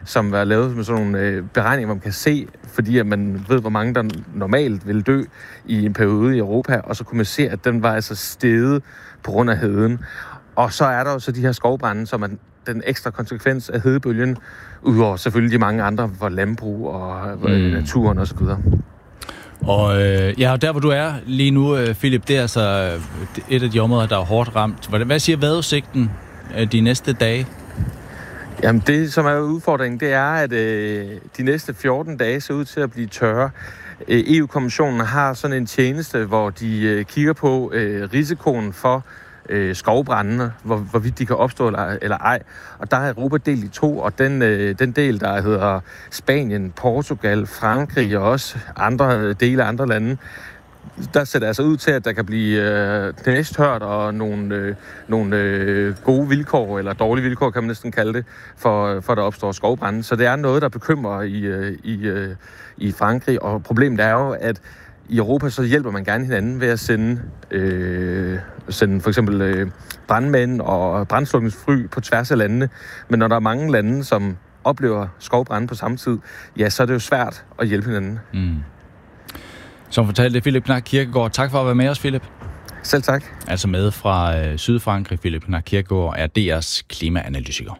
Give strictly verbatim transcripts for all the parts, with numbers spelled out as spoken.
som er lavet med sådan nogle øh, beregninger, hvor man kan se, fordi at man ved, hvor mange der normalt vil dø i en periode i Europa, og så kunne man se, at den var altså steget på grund af heden. Og så er der jo så de her skovbrænde, som er den ekstra konsekvens af hedebølgen, udover selvfølgelig de mange andre for landbrug og mm. naturen og så videre. Og øh, ja, der hvor du er lige nu, øh, Philip, det er altså et af de områder, der er hårdt ramt. Hvad siger vejrudsigten øh, de næste dage? Jamen det, som er udfordringen, det er, at øh, de næste fjorten dage ser ud til at blive tørre. Øh, E U-kommissionen har sådan en tjeneste, hvor de øh, kigger på øh, risikoen for øh, skovbrændene, hvor, hvorvidt de kan opstå eller, eller ej. Og der er Europa delt i to, og den, øh, den del, der hedder Spanien, Portugal, Frankrig og også andre dele af andre lande, der ser det altså ud til, at der kan blive øh, næsthørt og nogle, øh, nogle øh, gode vilkår, eller dårlige vilkår, kan man næsten kalde det, for, for der opstår skovbrænde. Så det er noget, der bekymrer i, øh, i, øh, i Frankrig, og problemet er jo, at i Europa så hjælper man gerne hinanden ved at sende, øh, sende for eksempel øh, brandmænd og brandslukningsfly på tværs af landene. Men når der er mange lande, som oplever skovbrænde på samme tid, ja, så er det jo svært at hjælpe hinanden. Mm. Som fortalte Philip Knack Kirkegaard. Tak for at være med os, Philip. Selv tak. Altså med fra øh, Sydfrankrig. Philip Knack Kirkegaard er D R's klimaanalytiker.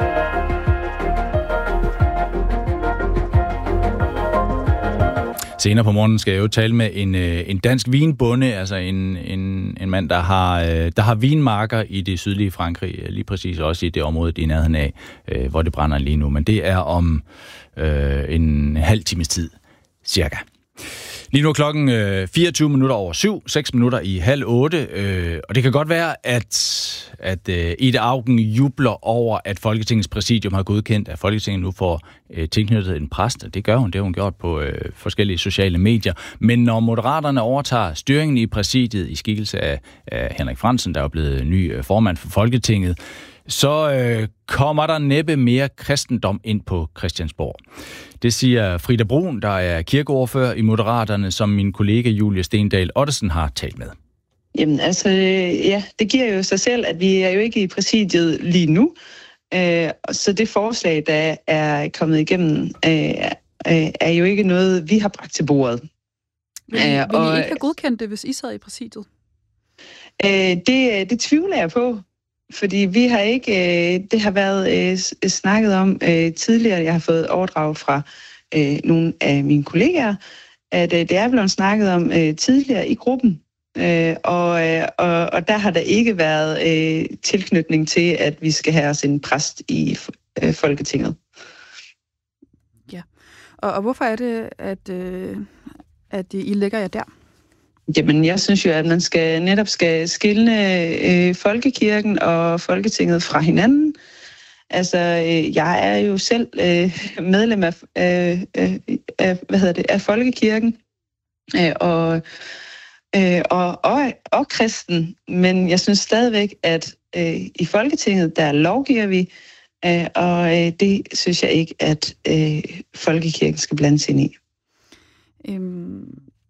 Senere på morgenen skal jeg jo tale med en, en dansk vinbonde, altså en, en, en mand, der har, der har vinmarker i det sydlige Frankrig, lige præcis også i det område, i nærheden af, hvor det brænder lige nu. Men det er om øh, en halv times tid, cirka. Lige nu er klokken øh, fireogtyve minutter over syv, seks minutter i halv otte, øh, og det kan godt være, at, at øh, Ida Auken jubler over, at Folketingets præsidium har godkendt, at Folketinget nu får øh, tilknyttet en præst. Det gør hun, det har hun gjort på øh, forskellige sociale medier. Men når Moderaterne overtager styringen i præsidiet i skikkelse af, af Henrik Frandsen, der er blevet ny øh, formand for Folketinget, så øh, kommer der næppe mere kristendom ind på Christiansborg. Det siger Frida Brun, der er kirkeordfører i Moderaterne, som min kollega Julie Stendahl Ottesen har talt med. Jamen altså, ja, det giver jo sig selv, at vi er jo ikke i præsidiet lige nu. Øh, så det forslag, der er kommet igennem, øh, er jo ikke noget, vi har bragt til bordet. Vil, øh, vil I ikke have godkendt det, hvis I sad i præsidiet? Øh, det, det tvivler jeg på. Fordi vi har ikke, øh, det har været øh, snakket om øh, tidligere, jeg har fået overdrag fra øh, nogle af mine kollegaer, at øh, det er blevet snakket om øh, tidligere i gruppen, øh, og, øh, og, og der har der ikke været øh, tilknytning til, at vi skal have os en præst i øh, Folketinget. Ja, og, og hvorfor er det, at, øh, at I lægger jer der? Jamen, jeg synes jo, at man skal netop skal skille øh, folkekirken og Folketinget fra hinanden. Altså, øh, jeg er jo selv øh, medlem af, øh, af, hvad hedder det, af folkekirken øh, og, øh, og, og, og kristen, men jeg synes stadigvæk, at øh, i Folketinget, der lovgiver vi, øh, og øh, det synes jeg ikke, at øh, folkekirken skal blandes ind i. Øhm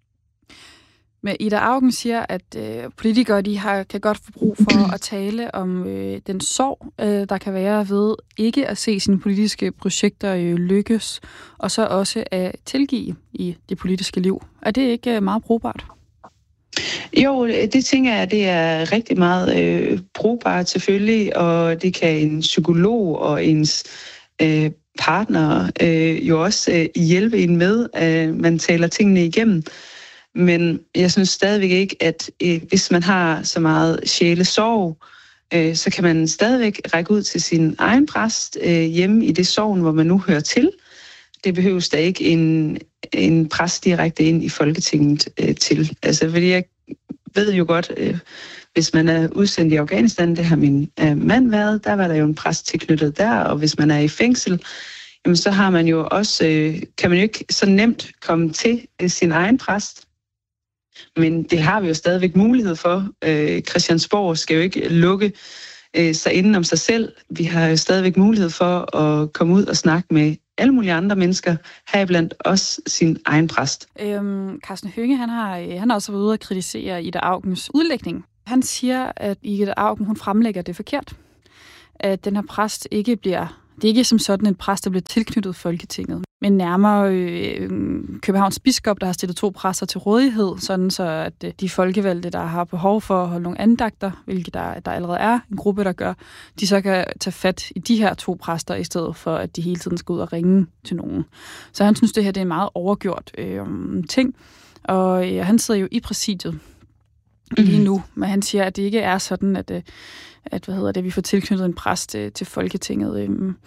Men Ida Auken siger, at øh, politikere de har, kan godt få brug for at tale om øh, den sorg, øh, der kan være ved ikke at se sine politiske projekter øh, lykkes, og så også at tilgive i det politiske liv. Er det ikke øh, meget brugbart? Jo, det tænker jeg, det er rigtig meget øh, brugbart selvfølgelig, og det kan en psykolog og ens øh, partner øh, jo også øh, hjælpe en med, at øh, man taler tingene igennem. Men jeg synes stadigvæk ikke, at øh, hvis man har så meget sjælesorg, øh, så kan man stadigvæk række ud til sin egen præst øh, hjemme i det sogn, hvor man nu hører til. Det behøves der ikke en, en præst direkte ind i Folketinget øh, til. Altså, fordi jeg ved jo godt, øh, hvis man er udsendt i Afghanistan, det har min øh, mand været, der var der jo en præst tilknyttet der, og hvis man er i fængsel, jamen, så har man jo også, øh, kan man jo ikke så nemt komme til øh, sin egen præst. Men det har vi jo stadigvæk mulighed for. Øh, Christiansborg skal jo ikke lukke øh, sig inden om sig selv. Vi har jo stadigvæk mulighed for at komme ud og snakke med alle mulige andre mennesker, heriblandt også sin egen præst. Øhm, Carsten Hønge, han har, han har også været ude at kritisere Ida Aukens udlægning. Han siger, at Ida Auken hun fremlægger det forkert. At den her præst ikke bliver Det er ikke som sådan en præst, der bliver tilknyttet Folketinget, men nærmere øh, Københavns biskop, der har stillet to præster til rådighed, sådan så at øh, de folkevalgte, der har behov for at holde nogle andagter, hvilket der, der allerede er en gruppe, der gør, de så kan tage fat i de her to præster, i stedet for, at de hele tiden skal ud og ringe til nogen. Så han synes, det her det er en meget overgjort øh, ting, og øh, han sidder jo i præsidiet lige nu, men han siger, at det ikke er sådan, at, at hvad hedder det, vi får tilknyttet en præst til, til Folketinget.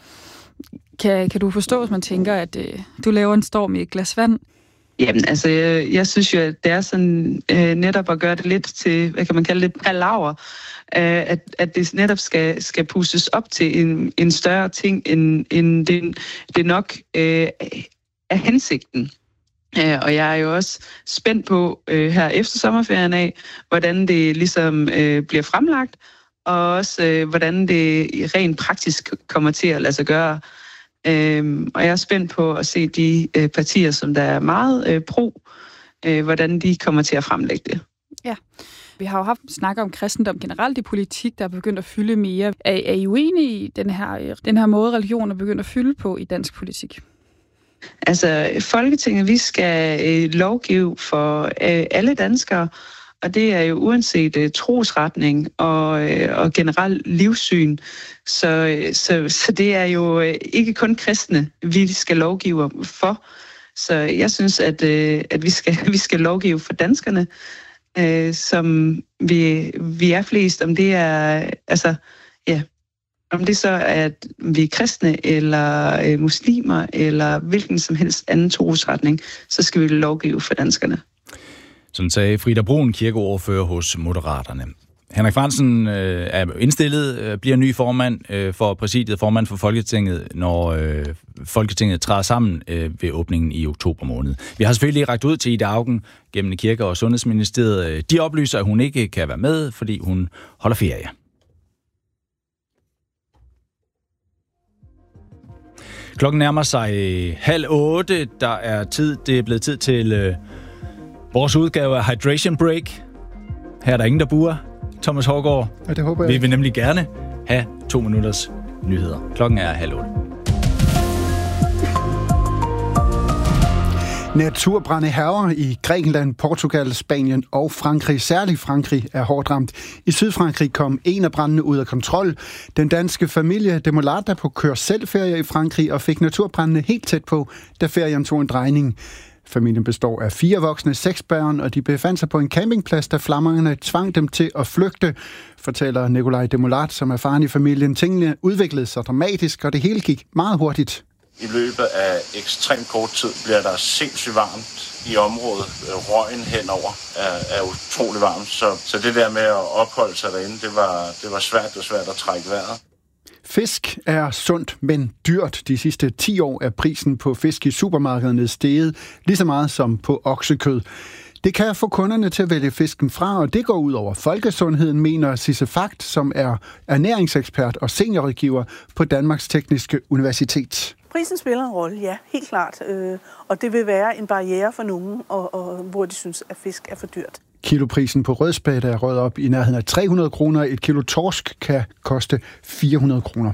Kan, kan du forstå, hvis man tænker, at du laver en storm i et glas vand? Jamen, altså, jeg, jeg synes jo, at det er sådan øh, netop at gøre det lidt til, hvad kan man kalde det, palaver, øh, at, at det netop skal, skal pusses op til en, en større ting, end, end det, det nok øh, er hensigten. Uh, og jeg er jo også spændt på uh, her efter sommerferien af, hvordan det ligesom uh, bliver fremlagt, og også uh, hvordan det rent praktisk kommer til at lade sig gøre. Uh, og jeg er spændt på at se de uh, partier, som der er meget uh, pro, uh, hvordan de kommer til at fremlægge det. Ja, vi har jo haft snak om kristendom generelt i politik, der er begyndt at fylde mere. Er, er I uenige i den her, den her måde, religion er begyndt at fylde på i dansk politik? Altså, Folketinget, vi skal øh, lovgive for øh, alle danskere, og det er jo uanset øh, trosretning og, øh, og generelt livssyn. Så, øh, så, så det er jo øh, ikke kun kristne, vi skal lovgive for. Så jeg synes, at, øh, at vi, skal, vi skal lovgive for danskerne, øh, som vi, vi er flest. Om det er, altså, ja... Om det så er, at vi er kristne, eller øh, muslimer, eller hvilken som helst anden trosretning, så skal vi lovgive for danskerne. Sådan sagde Frida Brun, kirkeordfører hos Moderaterne. Henrik Frandsen øh, er indstillet, øh, bliver ny formand øh, for præsidiet, formand for Folketinget, når øh, Folketinget træder sammen øh, ved åbningen i oktober måned. Vi har selvfølgelig rakt ud til Ida Auken gennem Kirke- og Sundhedsministeriet. De oplyser, at hun ikke kan være med, fordi hun holder ferie. Klokken nærmer sig halv otte. Der er tid. Det er blevet tid til øh, vores udgave af Hydration Break. Her er der ingen, der buer. Thomas Hårgaard. Ja, det håber jeg. Vi vil nemlig gerne have to minutters nyheder. Klokken er halv otte. Naturbrande hærger i Grækenland, Portugal, Spanien og Frankrig. Særligt Frankrig er hårdt ramt. I Sydfrankrig kom en af brandene ud af kontrol. Den danske familie Demolat er på kør selv ferie i Frankrig og fik naturbrandene helt tæt på, da ferien tog en drejning. Familien består af fire voksne, seks børn, og de befandt sig på en campingplads, da flammerne tvang dem til at flygte, fortæller Nikolaj Demolat, som er faren i familien. Tingene udviklede sig dramatisk, og det hele gik meget hurtigt. I løbet af ekstremt kort tid bliver der sindssygt varmt i området. Røgen henover er, er utrolig varmt, så, så det der med at opholde sig derinde, det var, det var svært og svært at trække vejret. Fisk er sundt, men dyrt. De sidste ti år er prisen på fisk i supermarkederne steget lige så meget som på oksekød. Det kan få kunderne til at vælge fisken fra, og det går ud over folkesundheden, mener Sisse Fagt, som er ernæringsekspert og seniorrådgiver på Danmarks Tekniske Universitet. Prisen spiller en rolle, ja, helt klart. Øh, og det vil være en barriere for nogen, og, og, hvor de synes, at fisk er for dyrt. Kiloprisen på rødspætte er røget op i nærheden af tre hundrede kroner. Et kilo torsk kan koste fire hundrede kroner.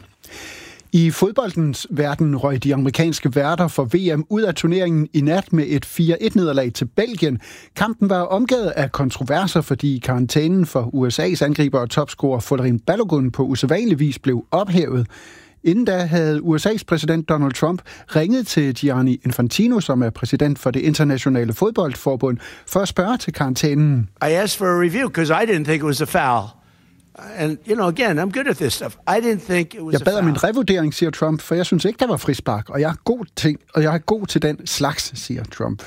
I fodboldens verden røg de amerikanske værter for V M ud af turneringen i nat med et fire et nederlag til Belgien. Kampen var omgivet af kontroverser, fordi karantænen for U S A's angriber og topscorer Folarin Balogun på usædvanlig vis blev ophævet. Inden da havde U S A's præsident Donald Trump ringet til Gianni Infantino, som er præsident for det internationale fodboldforbund, for at spørge til karantænen. I asked for a review because I didn't think it was a foul. And, you know, again, I'm good at this stuff. I didn't think it was Jeg bad a om foul. en revurdering, siger Trump, for jeg synes ikke, der var frispark, og jeg er god til, og jeg er god til den slags, siger Trump.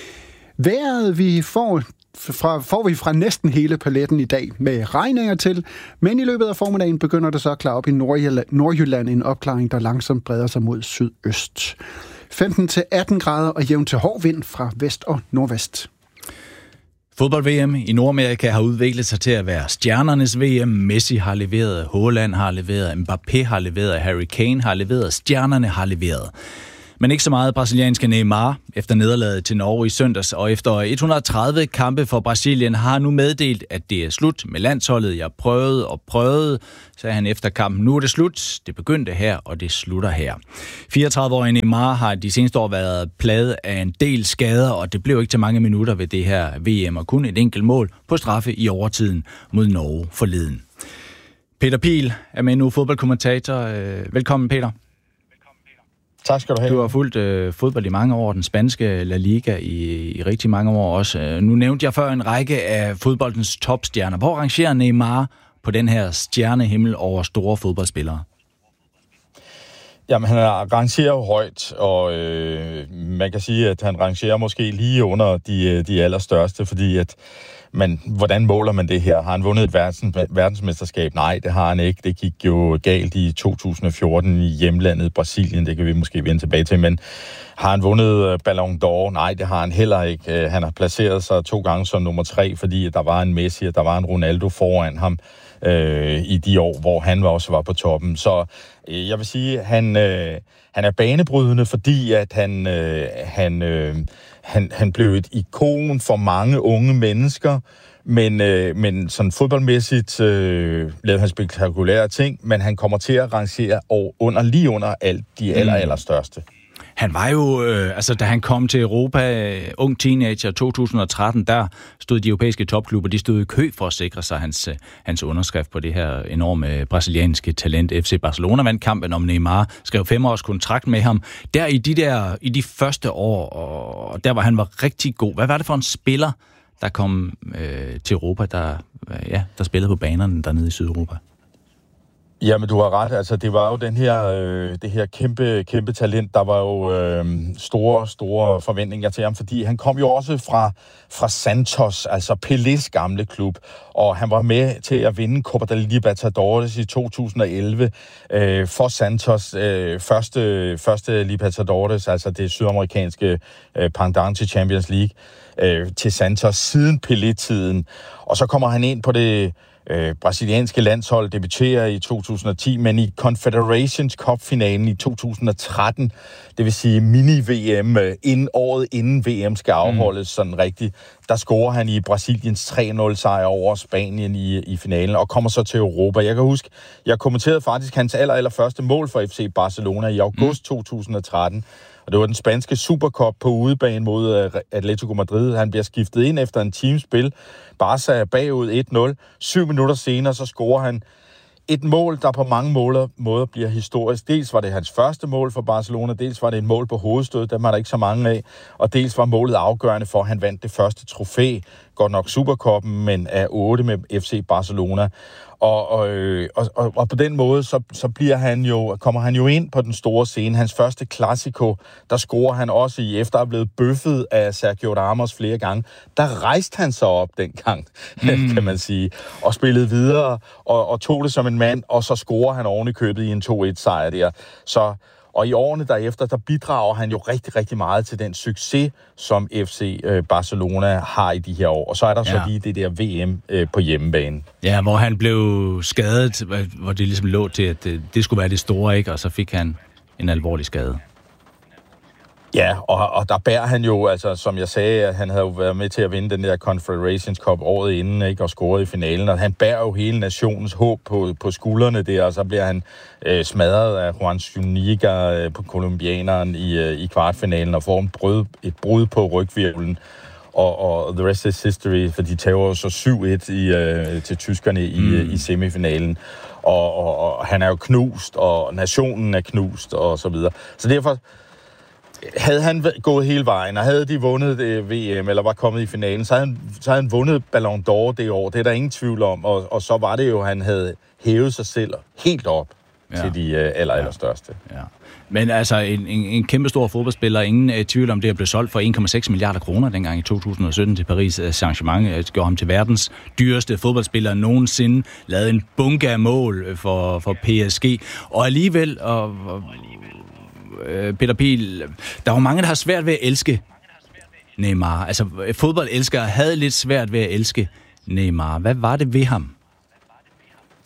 Vejret vi får, fra, får vi fra næsten hele paletten i dag med regninger til, men i løbet af formiddagen begynder det så at klare op i Nordjylland, Nordjylland en opklaring, der langsomt breder sig mod sydøst. femten til atten grader og jævn til hård vind fra vest og nordvest. Fodbold-V M i Nordamerika har udviklet sig til at være stjernernes V M. Messi har leveret, Haaland har leveret, Mbappé har leveret, Harry Kane har leveret, stjernerne har leveret. Men ikke så meget brasilianske Neymar efter nederlaget til Norge i søndags, og efter et hundrede og tredive kampe for Brasilien har nu meddelt, at det er slut med landsholdet. Jeg prøvede og prøvede, sagde han efter kampen. Nu er det slut. Det begyndte her, og det slutter her. fireogtredive-årige Neymar har de seneste år været plaget af en del skader, og det blev ikke til mange minutter ved det her V M, og kun et enkelt mål på straffe i overtiden mod Norge forleden. Peter Pihl er med nu, fodboldkommentator. Velkommen, Peter. Tak skal du have. Du har fulgt øh, fodbold i mange år, den spanske La Liga i, i rigtig mange år også. Nu nævnte jeg før en række af fodboldens topstjerner. Hvor rangerer Neymar på den her stjernehimmel over store fodboldspillere? Jamen, han rangerer jo højt, og øh, man kan sige, at han rangerer måske lige under de, de allerstørste, fordi at man, hvordan måler man det her? Har han vundet et verdens, verdensmesterskab? Nej, det har han ikke. Det gik jo galt i to tusind og fjorten i hjemlandet Brasilien, det kan vi måske vende tilbage til, men har han vundet Ballon d'Or? Nej, det har han heller ikke. Han har placeret sig to gange som nummer tre, fordi der var en Messi, og der var en Ronaldo foran ham øh, i de år, hvor han også var på toppen. Så øh, jeg vil sige, at han, øh, han er banebrydende, fordi at han, øh, han, øh, han, han blev et ikon for mange unge mennesker, men, øh, men sådan fodboldmæssigt øh, lavede han spektakulære ting, men han kommer til at rangere under, lige under alt de aller, allerstørste. Han var jo, øh, altså da han kom til Europa, øh, ung teenager, to tusind og tretten, der stod de europæiske topklubber, de stod i kø for at sikre sig hans, øh, hans underskrift på det her enorme brasilianske talent. F C Barcelona vandt kampen om Neymar, skrev fem års kontrakt med ham. Der i de, der, i de første år, og der hvor han var rigtig god. Hvad var det for en spiller, der kom øh, til Europa, der, øh, ja, der spillede på banerne dernede i Sydeuropa? Jamen, du har ret. Altså, det var jo den her, øh, det her kæmpe, kæmpe talent. Der var jo øh, store, store forventninger til ham, fordi han kom jo også fra, fra Santos, altså Pelés gamle klub, og han var med til at vinde Copa del Libertadores i to tusind og elleve øh, for Santos. Øh, første, første Libertadores, altså det sydamerikanske øh, pendant til Champions League, øh, til Santos siden Pelé-tiden. Og så kommer han ind på det Øh, brasilianske landshold, debuterer i to tusind og ti, men i Confederations Cup-finalen i to tusind og tretten, det vil sige mini-V M, inden året inden V M skal afholdes mm. sådan rigtigt, der scorer han i Brasiliens tre nul sejr over Spanien i, i finalen, og kommer så til Europa. Jeg kan huske, jeg kommenterede faktisk hans aller, aller første mål for F C Barcelona i august mm. to tusind og tretten, og det var den spanske Supercup på udebane mod Atletico Madrid. Han bliver skiftet ind efter en teamspil. Barca er bagud et nul. Syv minutter senere, så scorer han et mål, der på mange måder, måder bliver historisk. Dels var det hans første mål for Barcelona, dels var det et mål på hovedstød, dem var der ikke så mange af, og dels var målet afgørende for, at han vandt det første trofæ, godt nok Supercuppen, men af otte med F C Barcelona. Og, og, og, og på den måde, så, så bliver han jo, kommer han jo ind på den store scene. Hans første Clásico, der scorer han også i, efter at have blevet bøffet af Sergio Ramos flere gange. Der rejste han sig op dengang, mm. kan man sige, og spillede videre, og, og tog det som en mand, og så scorer han oven i købet i en to et sejr der. Så og i årene derefter, der bidrager han jo rigtig, rigtig meget til den succes, som F C Barcelona har i de her år. Og så er der ja. så lige det der V M øh, på hjemmebane. Ja, hvor han blev skadet, hvor det ligesom lå til, at det, det skulle være det store, ikke? Og så fik han en alvorlig skade. Ja, og, og der bærer han jo, altså som jeg sagde, at han havde jo været med til at vinde den der Confederations Cup året inden, ikke, og scoret i finalen, og han bærer jo hele nationens håb på, på skuldrene der, og så bliver han øh, smadret af Juan Zuniga øh, på kolumbianeren i, øh, i kvartfinalen, og får en brud, et brud på rygvirvlen, og, og the rest is history, for de tager jo så syv et i, øh, til tyskerne i, mm. i semifinalen, og, og, og han er jo knust, og nationen er knust, og så videre. Så derfor havde han gået hele vejen, og havde de vundet det V M, eller var kommet i finalen, så havde han, så havde han vundet Ballon d'Or det år. Det er der ingen tvivl om. Og, og så var det jo, at han havde hævet sig selv helt op ja. til de uh, aller, aller største. Ja. Men altså, en, en, en kæmpe stor fodboldspiller, ingen uh, tvivl om det, at blev solgt for en komma seks milliarder kroner dengang i to tusind og sytten til Paris Saint-Germain. Det gjorde ham til verdens dyreste fodboldspiller nogensinde. Lavede en bunke af mål for, for P S G. Og alligevel... Og, og, Peter Pihl, der var mange, der har svært ved at elske Neymar. Altså, fodboldelskere havde lidt svært ved at elske Neymar. Hvad var det ved ham?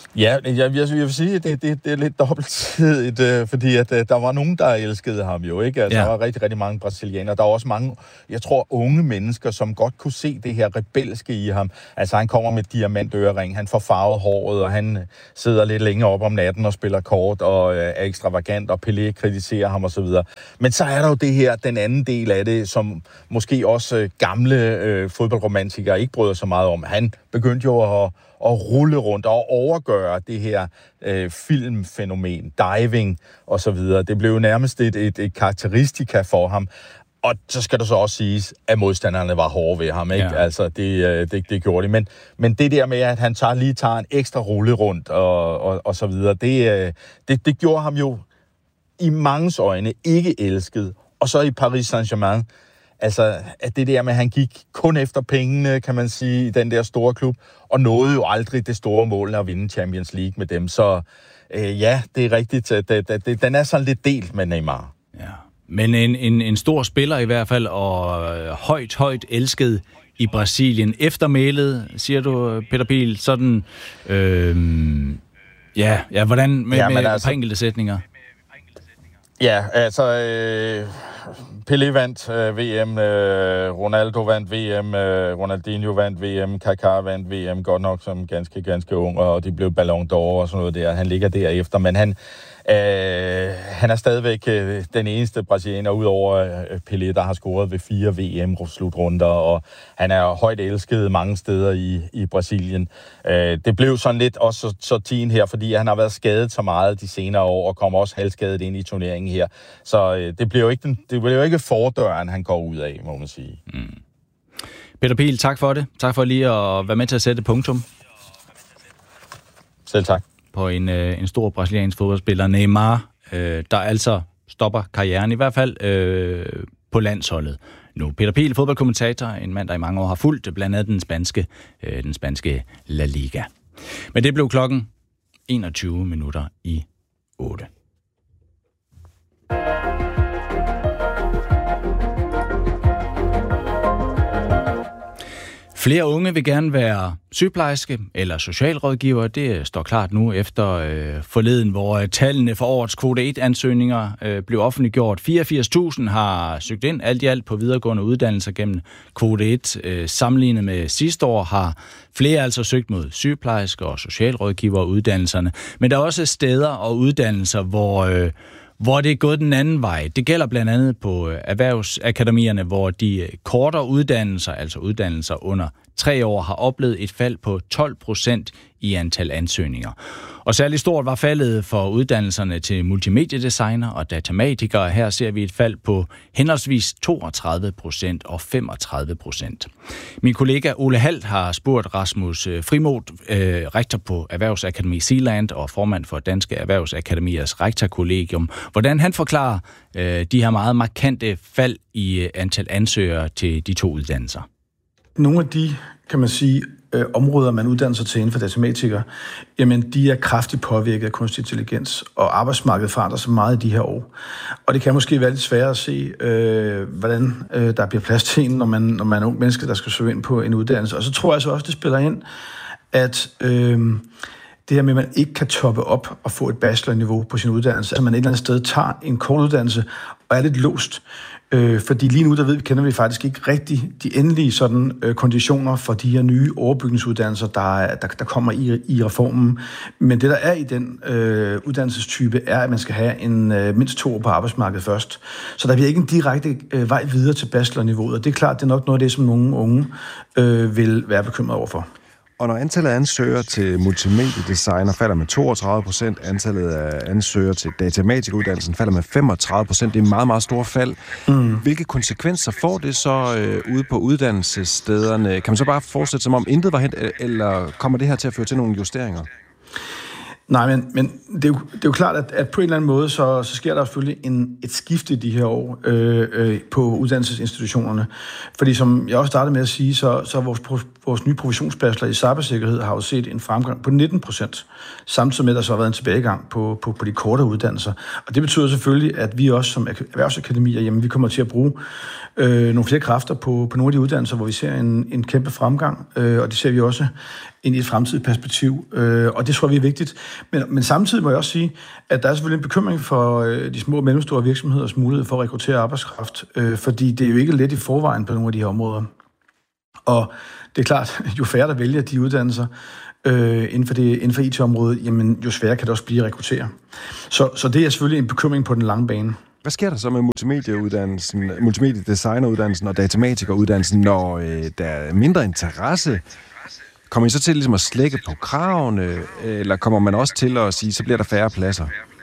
Ja, jeg, jeg, jeg vil sige, at det, det, det er lidt dobbeltsidigt, øh, fordi at, øh, der var nogen, der elskede ham jo, ikke? Altså, ja. Der var rigtig, rigtig mange brasilianere. Der var også mange, jeg tror, unge mennesker, som godt kunne se det her rebelske i ham. Altså, han kommer med diamantørering, han får farvet håret, og han sidder lidt længere op om natten og spiller kort og øh, er ekstravagant, og Pelé kritiserer ham osv. Men så er der jo det her, den anden del af det, som måske også øh, gamle øh, fodboldromantikere ikke bryder så meget om. Han begyndte jo at og rulle rundt og overgøre det her øh, filmfænomen, diving og så videre. Det blev jo nærmest et, et, et karakteristika for ham. Og så skal der så også siges, at modstanderne var hårde ved ham, ikke? Ja. Altså, det, det, det gjorde de. Men, men det der med, at han tager, lige tager en ekstra rulle rundt og, og, og så videre, det, det, det gjorde ham jo i manges øjne ikke elsket. Og så i Paris Saint-Germain, altså, at det der med, at han gik kun efter pengene, kan man sige, i den der store klub, og nåede jo aldrig det store mål at vinde Champions League med dem. Så øh, ja, det er rigtigt. Det, det, det, den er sådan lidt delt med Neymar. Ja, men en, en, en stor spiller i hvert fald, og øh, højt, højt elsket i Brasilien. Eftermælet, siger du, Peter Pihl, sådan, øh, ja, ja, hvordan med, ja, med altså, enkelte sætninger? Ja, altså, øh, Pelé vandt øh, V M, øh, Ronaldo vandt V M, øh, Ronaldinho vandt V M, Kaká vandt V M, godt nok som ganske, ganske ung, og de blev Ballon d'Or og sådan noget der. Han ligger derefter, men han, øh, han er stadigvæk øh, den eneste brasilianer ud over øh, Pelé, der har scoret ved fire V M-slutrunder, og han er højt elsket mange steder i, i Brasilien. Øh, det blev sådan lidt også så, så tiden her, fordi han har været skadet så meget de senere år, og kommer også halvskadet ind i turneringen her. Så øh, det bliver jo ikke, den, det bliver jo ikke fordøren, han går ud af, må man sige. Mm. Peter Pihl, tak for det. Tak for lige at være med til at sætte punktum. Selv tak. På en, øh, en stor brasiliansk fodboldspiller, Neymar, øh, der altså stopper karrieren, i hvert fald øh, på landsholdet nu. Peter Pihl, fodboldkommentator, en mand, der i mange år har fulgt blandt andet den spanske, øh, den spanske La Liga. Men det blev klokken enogtyve minutter i otte. Flere unge vil gerne være sygeplejerske eller socialrådgiver. Det står klart nu efter øh, forleden, hvor tallene for årets kvote et-ansøgninger øh, blev offentliggjort. fireogfirs tusind har søgt ind alt i alt på videregående uddannelser gennem kvote et. Øh, sammenlignet med sidste år har flere altså søgt mod sygeplejersker og socialrådgiver uddannelserne. Men der er også steder og uddannelser, hvor... Øh, hvor det er gået den anden vej. Det gælder blandt andet på erhvervsakademierne, hvor de kortere uddannelser, altså uddannelser under tre år, har oplevet et fald på tolv procent i antal ansøgninger. Og særligt stort var faldet for uddannelserne til multimediedesigner og datamatiker. Her ser vi et fald på henholdsvis toogtredive procent og femogtredive procent. Min kollega Ole Halt har spurgt Rasmus Frimod, øh, rektor på Erhvervsakademi Zealand og formand for Danske Erhvervsakademiers rektorkollegium, hvordan han forklarer øh, de her meget markante fald i øh, antal ansøgere til de to uddannelser. Nogle af de, kan man sige, øh, områder, man uddanner sig til inden for datamatikere, jamen de er kraftigt påvirket af kunstig intelligens, og arbejdsmarkedet forandrer sig meget i de her år. Og det kan måske være lidt sværere at se, øh, hvordan øh, der bliver plads til en, når man, når man er ung menneske, der skal søge ind på en uddannelse. Og så tror jeg så også, det spiller ind, at øh, det her med, at man ikke kan toppe op og få et bachelorniveau på sin uddannelse, at man et eller andet sted tager en kort uddannelse og er lidt låst. Øh, fordi lige nu, der ved, kender vi faktisk ikke rigtig de endelige sådan, øh, konditioner for de her nye overbygningsuddannelser, der, der, der kommer i, i reformen. Men det, der er i den øh, uddannelsestype, er, at man skal have en øh, mindst to år på arbejdsmarkedet først. Så der bliver ikke en direkte øh, vej videre til bachelorniveauet, og det er klart, det er nok noget af det, som nogle unge øh, vil være bekymret overfor. Og når antallet af ansøgere til multimediedesigner falder med toogtredive procent, antallet af ansøgere til datamatikuddannelsen falder med femogtredive procent, det er meget, meget store fald. Mm. Hvilke konsekvenser får det så øh, ude på uddannelsesstederne? Kan man så bare fortsætte som om intet var hent, eller kommer det her til at føre til nogle justeringer? Nej, men, men det, er jo, det er jo klart, at, at på en eller anden måde, så, så sker der selvfølgelig en, et skifte i de her år øh, øh, på uddannelsesinstitutionerne. Fordi som jeg også startede med at sige, så, så vores, vores nye professionsbachelor i cybersikkerhed har jo set en fremgang på nitten procent, samtidig med, at der så har været en tilbagegang på, på, på de korte uddannelser. Og det betyder selvfølgelig, at vi også som erhvervsakademier, jamen, vi kommer til at bruge øh, nogle flere kræfter på, på nogle af de uddannelser, hvor vi ser en, en kæmpe fremgang, øh, og det ser vi også ind i et fremtidigt perspektiv, øh, og det tror vi er vigtigt. Men, men samtidig må jeg også sige, at der er selvfølgelig en bekymring for øh, de små og mellemstore virksomheders mulighed for at rekruttere arbejdskraft, øh, fordi det er jo ikke let i forvejen på nogle af de her områder. Og det er klart, jo færre der vælger de uddannelser øh, inden for, det, inden for I T-området, jamen, jo sværere kan det også blive at rekruttere. Så, så det er selvfølgelig en bekymring på den lange bane. Hvad sker der så med multimedieuddannelsen, multimediedesigneruddannelsen og datamatikeruddannelsen, når øh, der er mindre interesse? Kommer I så til ligesom at slække på kravene, eller kommer man også til at sige, så bliver der færre pladser?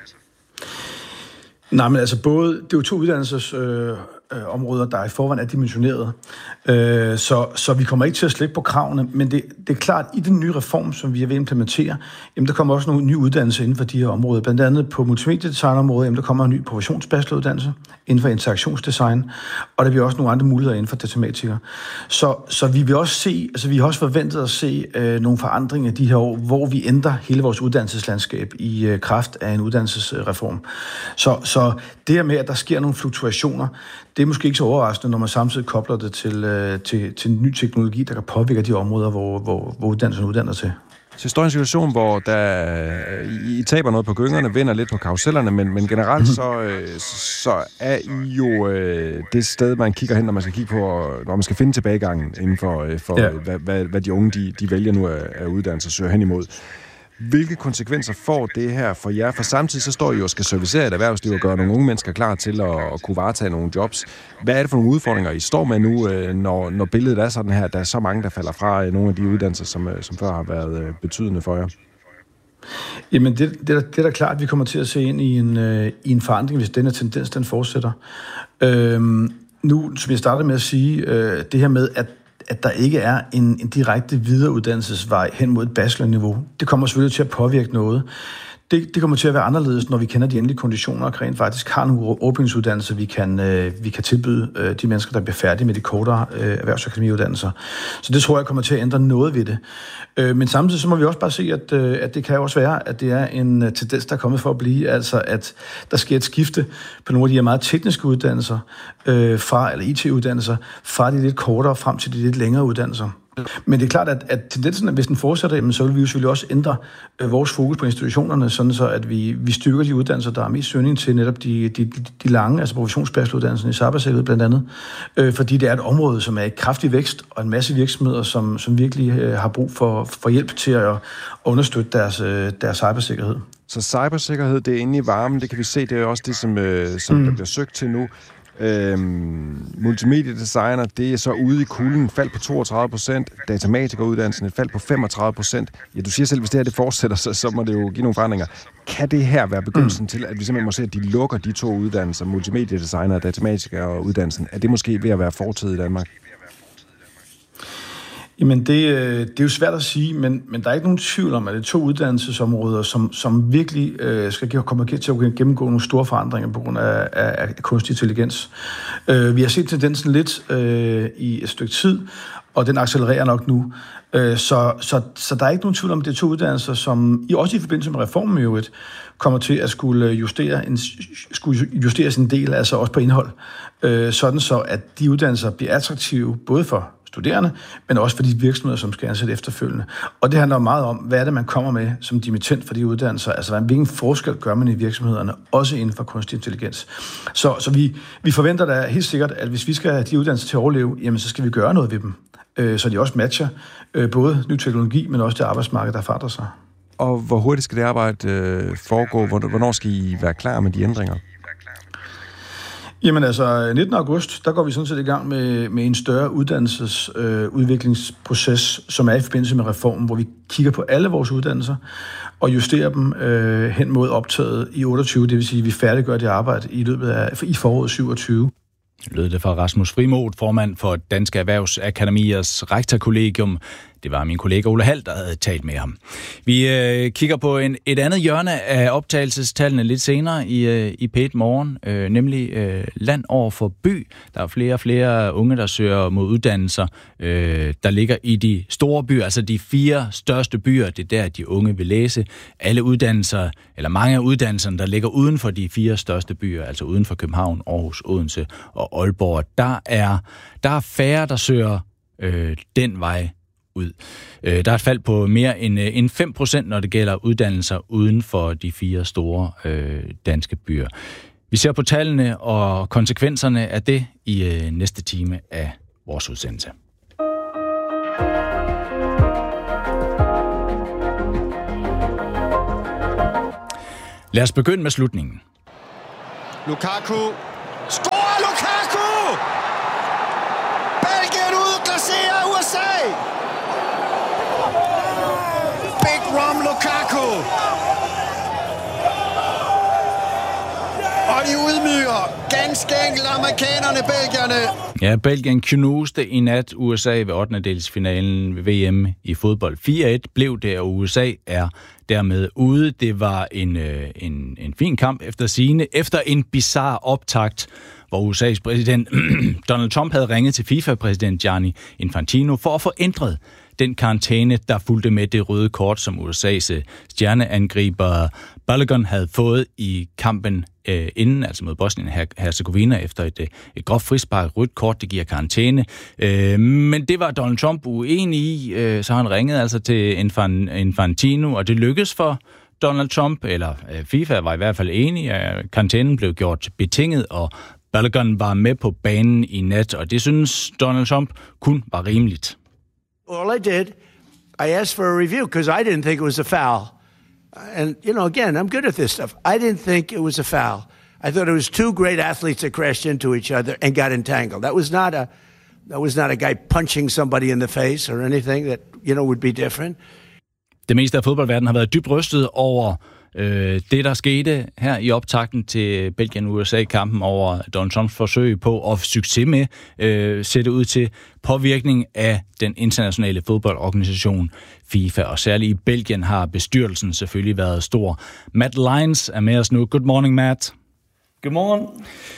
Nej, men altså både, det er jo to uddannelsesområder, øh, der i forvejen er dimensioneret, øh, så, så vi kommer ikke til at slække på kravene, men det, det er klart, i den nye reform, som vi er ved at implementere, jamen der kommer også nogle nye uddannelser inden for de her områder. Blandt andet på multimediedesignområdet, jamen der kommer en ny professionsbacheloruddannelse inden for interaktionsdesign, og der bliver også nogle andre muligheder inden for datamatikere. Så, så vi vil også se, altså vi har også forventet at se øh, nogle forandringer de her år, hvor vi ændrer hele vores uddannelseslandskab i øh, kraft af en uddannelsesreform. Så, så det her med, at der sker nogle fluktuationer, det er måske ikke så overraskende, når man samtidig kobler det til, øh, til, til ny teknologi, der kan påvirke de områder, hvor, hvor, hvor uddannelsen uddanner til. Så står en situation, hvor der, I taber noget på gyngerne, vinder lidt på karusellerne, men, men generelt så, så er I jo øh, det sted, man kigger hen, når man skal kigge på, når man skal finde tilbagegangen inden for, for ja. hvad, hvad, hvad de unge de, de vælger nu af, af uddannelse og søger hen imod. Hvilke konsekvenser får det her for jer? For samtidig så står I jo og skal servicere et erhvervsliv og gøre nogle unge mennesker klar til at, at kunne varetage nogle jobs. Hvad er det for nogle udfordringer, I står med nu, når, når billedet er sådan her, der er så mange, der falder fra nogle af de uddannelser, som, som før har været betydende for jer? Jamen, det, det, er, det er da klart, at vi kommer til at se ind i en, i en forandring, hvis denne tendens den fortsætter. Øhm, nu, som jeg startede med at sige, øh, det her med, at at der ikke er en, en direkte videreuddannelsesvej hen mod et bachelorniveau. Det kommer selvfølgelig til at påvirke noget. Det, det kommer til at være anderledes, når vi kender de endelige konditioner, og rent faktisk har nogle åbningsuddannelser, vi kan, øh, vi kan tilbyde øh, de mennesker, der bliver færdige med de kortere øh, erhvervsakademiuddannelser. Så det tror jeg kommer til at ændre noget ved det. Øh, men samtidig så må vi også bare se, at, øh, at det kan også være, at det er en tendens, der er kommet for at blive, altså at der sker et skifte på nogle af de her meget tekniske uddannelser, øh, fra, eller I T-uddannelser, fra de lidt kortere frem til de lidt længere uddannelser. Men det er klart, at, at tendensen, hvis den fortsætter, så vil vi jo selvfølgelig også ændre øh, vores fokus på institutionerne, sådan så at vi, vi styrker de uddannelser, der er mest søgning til netop de, de, de lange, altså professionsbacheloruddannelsen i cybersikkerhed blandt andet, øh, fordi det er et område, som er i kraftig vækst, og en masse virksomheder, som, som virkelig øh, har brug for, for hjælp til at, at understøtte deres, øh, deres cybersikkerhed. Så cybersikkerhed, det er inde i varmen, det kan vi se, det er også det, som, øh, som mm. der bliver søgt til nu. Øhm, multimediedesigner, det er så ude i kulden, fald på toogtredive procent, datamatikeruddannelsen et fald på femogtredive procent. Ja, du siger selv, hvis det her det fortsætter, så, så må det jo give nogle forandringer. Kan det her være begyndelsen mm. til, at vi simpelthen må se, at de lukker de to uddannelser, multimediedesigner og datamatikeruddannelsen? Er det måske ved at være fortid i Danmark? Jamen, det, det er jo svært at sige, men, men der er ikke nogen tvivl om, at det er to uddannelsesområder, som, som virkelig øh, skal komme til at gennemgå nogle store forandringer på grund af, af, af kunstig intelligens. Øh, vi har set tendensen lidt øh, i et stykke tid, og den accelererer nok nu. Øh, så, så, så der er ikke nogen tvivl om, at det er to uddannelser, som også i forbindelse med reformen i øvrigt, kommer til at skulle justere en, skulle justere sin del, altså også på indhold, øh, sådan så at de uddannelser bliver attraktive, både for studerende, men også for de virksomheder, som skal ansætte efterfølgende. Og det handler meget om, hvad er det, man kommer med som dimittent for de uddannelser, altså hvilken forskel gør man i virksomhederne, også inden for kunstig intelligens. Så, så vi, vi forventer da helt sikkert, at hvis vi skal have de uddannelser til at overleve, jamen så skal vi gøre noget ved dem, øh, så de også matcher øh, både ny teknologi, men også det arbejdsmarked, der forandrer sig. Og hvor hurtigt skal det arbejde øh, foregå? Hvornår skal I være klar med de ændringer? Jamen altså, nittende august, der går vi sådan set i gang med, med en større uddannelsesudviklingsproces, øh, som er i forbindelse med reformen, hvor vi kigger på alle vores uddannelser og justerer dem øh, hen mod optaget i otteogtyve, det vil sige, at vi færdiggør det arbejde i løbet af i foråret syvogtyve. Lød det fra Rasmus Frimodt, formand for Danske Erhvervsakademiers rektorkollegium. Det var min kollega Ole Hald, der havde talt med ham. Vi øh, kigger på en, et andet hjørne af optagelsestallene lidt senere i, øh, i P et Morgen, øh, nemlig øh, land over for by. Der er flere og flere unge, der søger mod uddannelser, øh, der ligger i de store byer, altså de fire største byer. Det er der, de unge vil læse. Alle uddannelser, eller mange af uddannelserne, der ligger uden for de fire største byer, altså uden for København, Aarhus, Odense og Aalborg, der er, der er færre, der søger øh, den vej ud. Øh, der er et fald på mere end, øh, end fem procent, når det gælder uddannelser uden for de fire store øh, danske byer. Vi ser på tallene og konsekvenserne af det i øh, næste time af vores udsendelse. Lad os begynde med slutningen. Lukaku. Scorer Lukaku! Belgien udklasserer U S A! Big Rom Lukaku! Og de udmyger ganske enkelt amerikanerne, belgierne. Ja, Belgien knuste i nat U S A ved ottendedelsfinalen ved V M i fodbold. fire et blev det, og U S A er dermed ude. Det var en, øh, en, en fin kamp efter sigende, efter en bizarre optakt, hvor U S A's præsident Donald Trump havde ringet til FIFA-præsident Gianni Infantino for at få ændret den karantæne, der fulgte med det røde kort, som U S A's stjerneangriber Balogun havde fået i kampen øh, inden, altså mod Bosnien-Herzegovina, efter et, et groft frispark. Rødt kort, det giver karantæne. Øh, men det var Donald Trump uenig i, øh, så han ringede altså til Infantino, og det lykkedes for Donald Trump, eller øh, FIFA var i hvert fald enig, at karantænen blev gjort betinget, og Balogun var med på banen i nat, og det synes Donald Trump kun var rimeligt. All I did, I asked for a review because I didn't think it was a foul. And, you know, again, I'm good at this stuff. I didn't think it was a foul. I thought it was two great athletes that crashed into each other and got entangled. That was not a, that was not a guy punching somebody in the face or anything that, you know, would be different. Det meste af fodboldverdenen har været dybt rystet over øh, det, der skete her i optakten til Belgien-U S A-kampen over Donald Trumps forsøg på at succes med øh, sætte ud til påvirkning af den internationale fodboldorganisation FIFA, og særligt i Belgien har bestyrelsen selvfølgelig været stor. Matt Lyons er med os nu. Good morning, Matt. Godmorgen.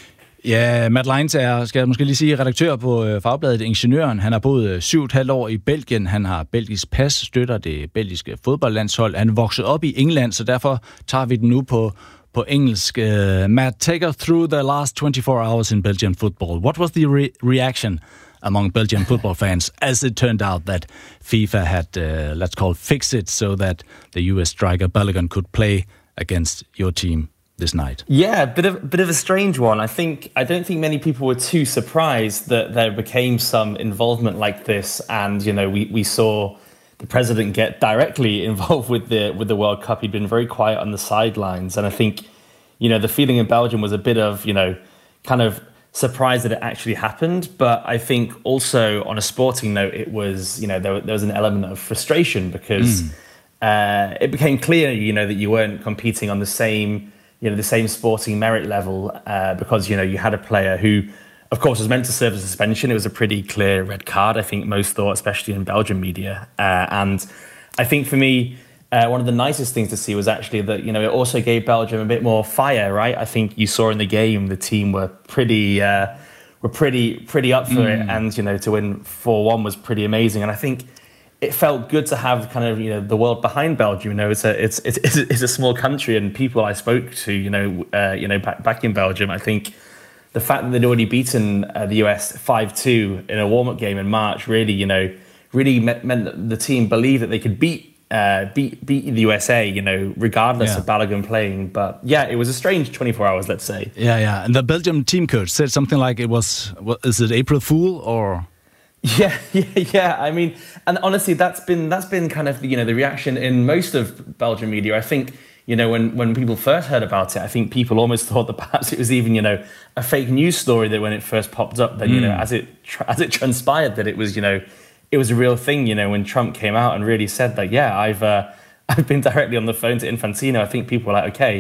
Ja, Matt Lyons er, skal jeg måske lige sige, redaktør på øh, fagbladet Ingeniøren. Han har boet øh, syv og et halvt år i Belgien. Han har belgisk pas, støtter det belgiske fodboldlandshold. Han er vokset op i England, så derfor tager vi den nu på, på engelsk. Uh, Matt, take us through the last twenty-four hours in Belgian football. What was the re- reaction among Belgian football fans as it turned out that FIFA had, uh, let's call it, fixed it so that the U S striker Balogun could play against your team this night? Yeah, a bit of bit of a strange one. I think I don't think many people were too surprised that there became some involvement like this, and you know we, we saw the president get directly involved with the with the World Cup. He'd been very quiet on the sidelines, and I think you know the feeling in Belgium was a bit of you know kind of surprised that it actually happened. But I think also on a sporting note, it was you know there, there was an element of frustration because mm. uh, it became clear you know that you weren't competing on the same. You know, the same sporting merit level uh, because, you know, you had a player who, of course, was meant to serve as a suspension. It was a pretty clear red card, I think most thought, especially in Belgian media. Uh, and I think for me, uh, one of the nicest things to see was actually that, you know, it also gave Belgium a bit more fire, right? I think you saw in the game the team were pretty uh, were pretty pretty up for mm. it. And, you know, to win four one was pretty amazing. And I think it felt good to have kind of you know the world behind Belgium. You know, it's a it's it's it's a small country, and people I spoke to, you know, uh, you know, back back in Belgium, I think the fact that they'd already beaten uh, the U S five two in a warm-up game in March really, you know, really meant, meant that the team believed that they could beat uh, beat beat the U S A, you know, regardless yeah. of Balogun playing. But yeah, it was a strange twenty-four hours, let's say. Yeah, yeah. And the Belgium team coach said something like it was, what, is it April Fool or? Yeah, yeah, yeah. I mean, and honestly, that's been that's been kind of you know the reaction in most of Belgian media. I think you know when when people first heard about it, I think people almost thought that perhaps it was even you know a fake news story that when it first popped up, that mm. you know as it as it transpired that it was you know it was a real thing. You know when Trump came out and really said that yeah, I've uh, I've been directly on the phone to Infantino. I think people were like, okay,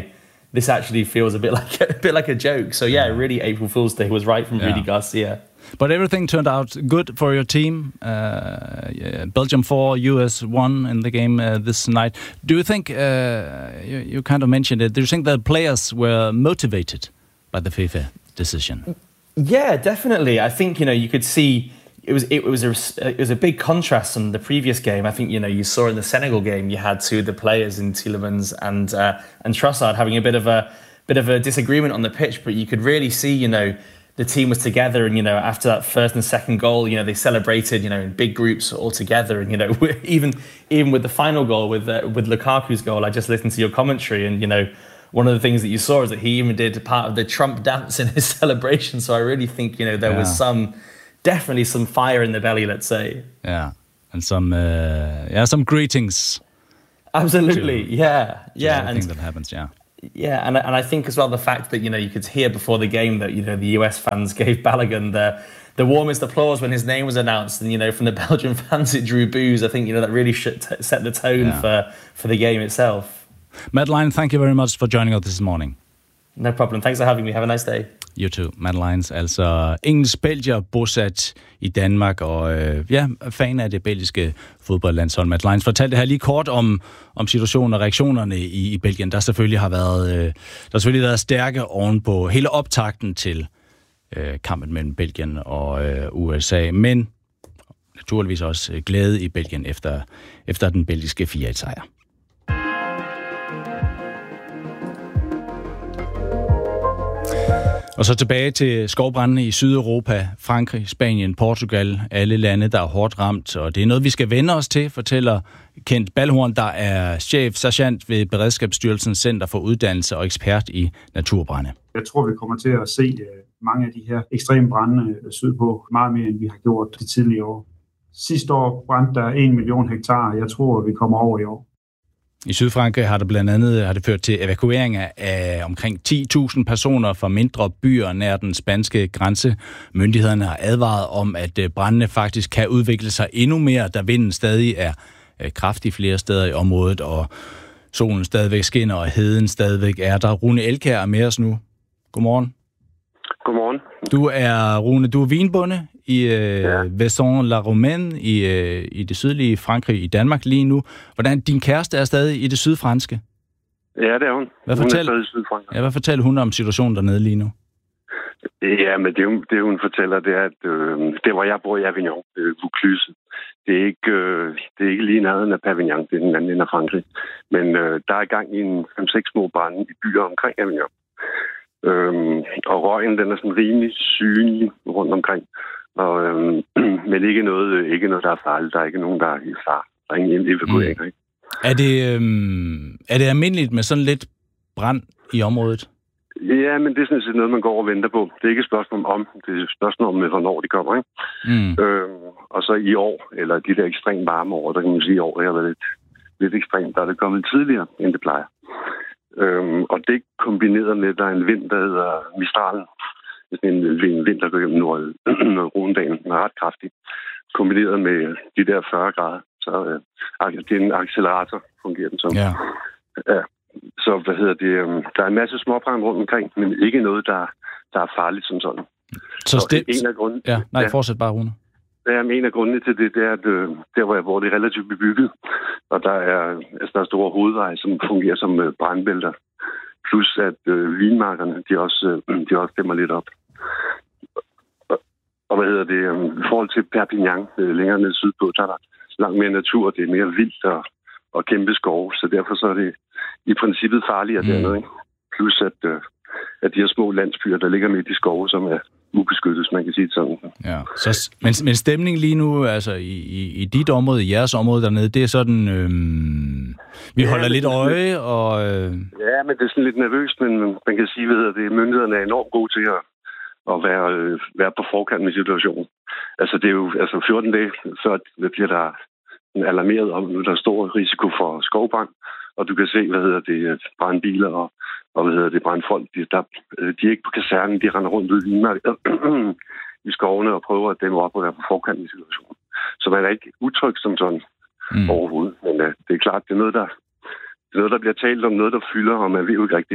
this actually feels a bit like a bit like a joke. So yeah, really, April Fool's Day was right from Yeah. Rudy Garcia. But everything turned out good for your team. Uh, yeah, Belgium four, U S one in the game uh, this night. Do you think, uh, you, you kind of mentioned it, do you think the players were motivated by the FIFA decision? Yeah, definitely. I think, you know, you could see it was it was a it was a big contrast from the previous game. I think, you know, you saw in the Senegal game, you had two of the players in Tielemans and uh, and Trossard having a bit of a bit of a disagreement on the pitch, but you could really see, you know, the team was together, and, you know, after that first and second goal, you know, they celebrated, you know, in big groups all together, and, you know, even even with the final goal with uh, with Lukaku's goal, I just listened to your commentary, and, you know, one of the things that you saw is that he even did part of the Trump dance in his celebration. So I really think, you know, there yeah. was some, definitely some fire in the belly, let's say. Yeah, and some uh, yeah, some greetings. Absolutely, to, yeah, yeah, to and that happens, yeah. Yeah, and and I think as well the fact that, you know, you could hear before the game that, you know, the U S fans gave Balogun the the warmest applause when his name was announced, and, you know, from the Belgian fans it drew boos. I think, you know, that really should t- set the tone yeah. for for the game itself. Madeline, thank you very much for joining us this morning. No problem. Thanks for having me. Have a nice day. You too, Madelines, altså engelsk belgier bosat i Danmark, og øh, ja, fan af det belgiske fodboldlandshold. Madelines fortalte her lige kort om, om situationen og reaktionerne i, i Belgien, der selvfølgelig har været, øh, der har selvfølgelig været stærke oven på hele optakten til øh, kampen mellem Belgien og øh, U S A, men naturligvis også øh, glæde i Belgien efter, efter den belgiske fire et sejr. Og så tilbage til skovbrændene i Sydeuropa, Frankrig, Spanien, Portugal, alle lande, der er hårdt ramt. Og det er noget, vi skal vende os til, fortæller Kent Balhorn, der er chef sergeant ved Beredskabsstyrelsens Center for Uddannelse og ekspert i naturbrande. Jeg tror, vi kommer til at se mange af de her ekstreme brande sydpå, meget mere end vi har gjort de tidligere år. Sidste år brændte der en million hektar, jeg tror, vi kommer over i år. I Sydfrankrig har det blandt andet har det ført til evakueringer af omkring ti tusind personer fra mindre byer nær den spanske grænse. Myndighederne har advaret om, at brandene faktisk kan udvikle sig endnu mere, da vinden stadig er kraftig flere steder i området, og solen stadigvæk skinner, og heden stadigvæk er der. Rune Elkjær er med os nu. Godmorgen. Godmorgen. Du er, Rune, du er vinbonde i øh, ja. Vaison-la-Romaine i, øh, i det sydlige Frankrig i Danmark lige nu. Hvordan din kæreste er stadig i det sydfranske? Ja, det er hun. Hvad hun fortæl... er stadig i Sydfrankrig. Ja, hvad fortæller hun om situationen dernede lige nu? Ja, men det, det hun fortæller, det er, at øh, det, hvor jeg bor i Avignon, øh, Vaucluse, det er ikke, øh, det er ikke lige nærheden af Pavignon, det er den anden ende af Frankrig. Men øh, der er i gang i en fem seks små brande i byer omkring Avignon. Øhm, og røgen, den er sådan rimelig synlig rundt omkring. Og, øhm, men ikke noget, ikke noget, der er farligt. Der er ikke nogen, der er i far. Der er ingen evakueringer. Mm. Er det, øhm, er det almindeligt med sådan lidt brand i området? Ja, men det er sådan set noget, man går og venter på. Det er ikke et spørgsmål om, det er et spørgsmål om, hvornår de kommer. Ikke? Mm. Øhm, og så i år, eller de der ekstremt varme år, der kan man sige, i år har været lidt, lidt ekstremt. Der er det kommet tidligere, end det plejer. Øhm, og det kombineret med, at der er en vind, der hedder Mistralen. Det er en, en vind, der går gennem Nord-Rundalen, den er ret kraftig. Kombineret med de der fyrre grader, så øh, det er en accelerator, fungerer den som. Ja. Ja. Så hvad hedder det? Øh, der er en masse småbrand rundt omkring, men ikke noget, der, der er farligt som sådan. Så, så det... en af grunden, ja, nej, ja. Fortsæt bare, Rune. Ja, en af grundene til det, det er, at øh, der, hvor, jeg, hvor det er relativt bebygget, og der er, altså, der er store hovedveje, som fungerer som øh, brandbælter. Plus at øh, vinmarkerne, de også, øh, de også dæmmer lidt op. Og, og hvad hedder det? Øh, I forhold til Perpignan, øh, længere ned sydpå, der er der langt mere natur, det er mere vildt og, og kæmpe skove, så derfor så er det i princippet farligere mm. dernede. Ikke? Plus at, øh, at de her små landsbyer, der ligger midt i skove, som er ubeskyttet, man kan sige det sådan. Ja, så, men, men stemningen lige nu, altså i, i, i dit område, i jeres område dernede, det er sådan, øhm, vi ja, holder lidt øje, og... Øh... Ja, men det er sådan lidt nervøst, men man kan sige, at det, myndighederne er enormt gode til at, at være, øh, være på forkant med situationen. Altså, det er jo altså fjorten dage før, det bliver der alarmeret om, nu der er stor risiko for skovbrand, og du kan se, hvad hedder det, brandbiler og, og hvad hedder det, brandfolk, de, der, de er ikke på kasernen, de render rundt ud i, i skovene og prøver at dæmme op og være på forkant i situationen. Så man er ikke utryg som sådan mm. overhovedet, men uh, det er klart, det er noget, der det er noget, der bliver talt om, noget, der fylder, og man ved jo ikke rigtigt,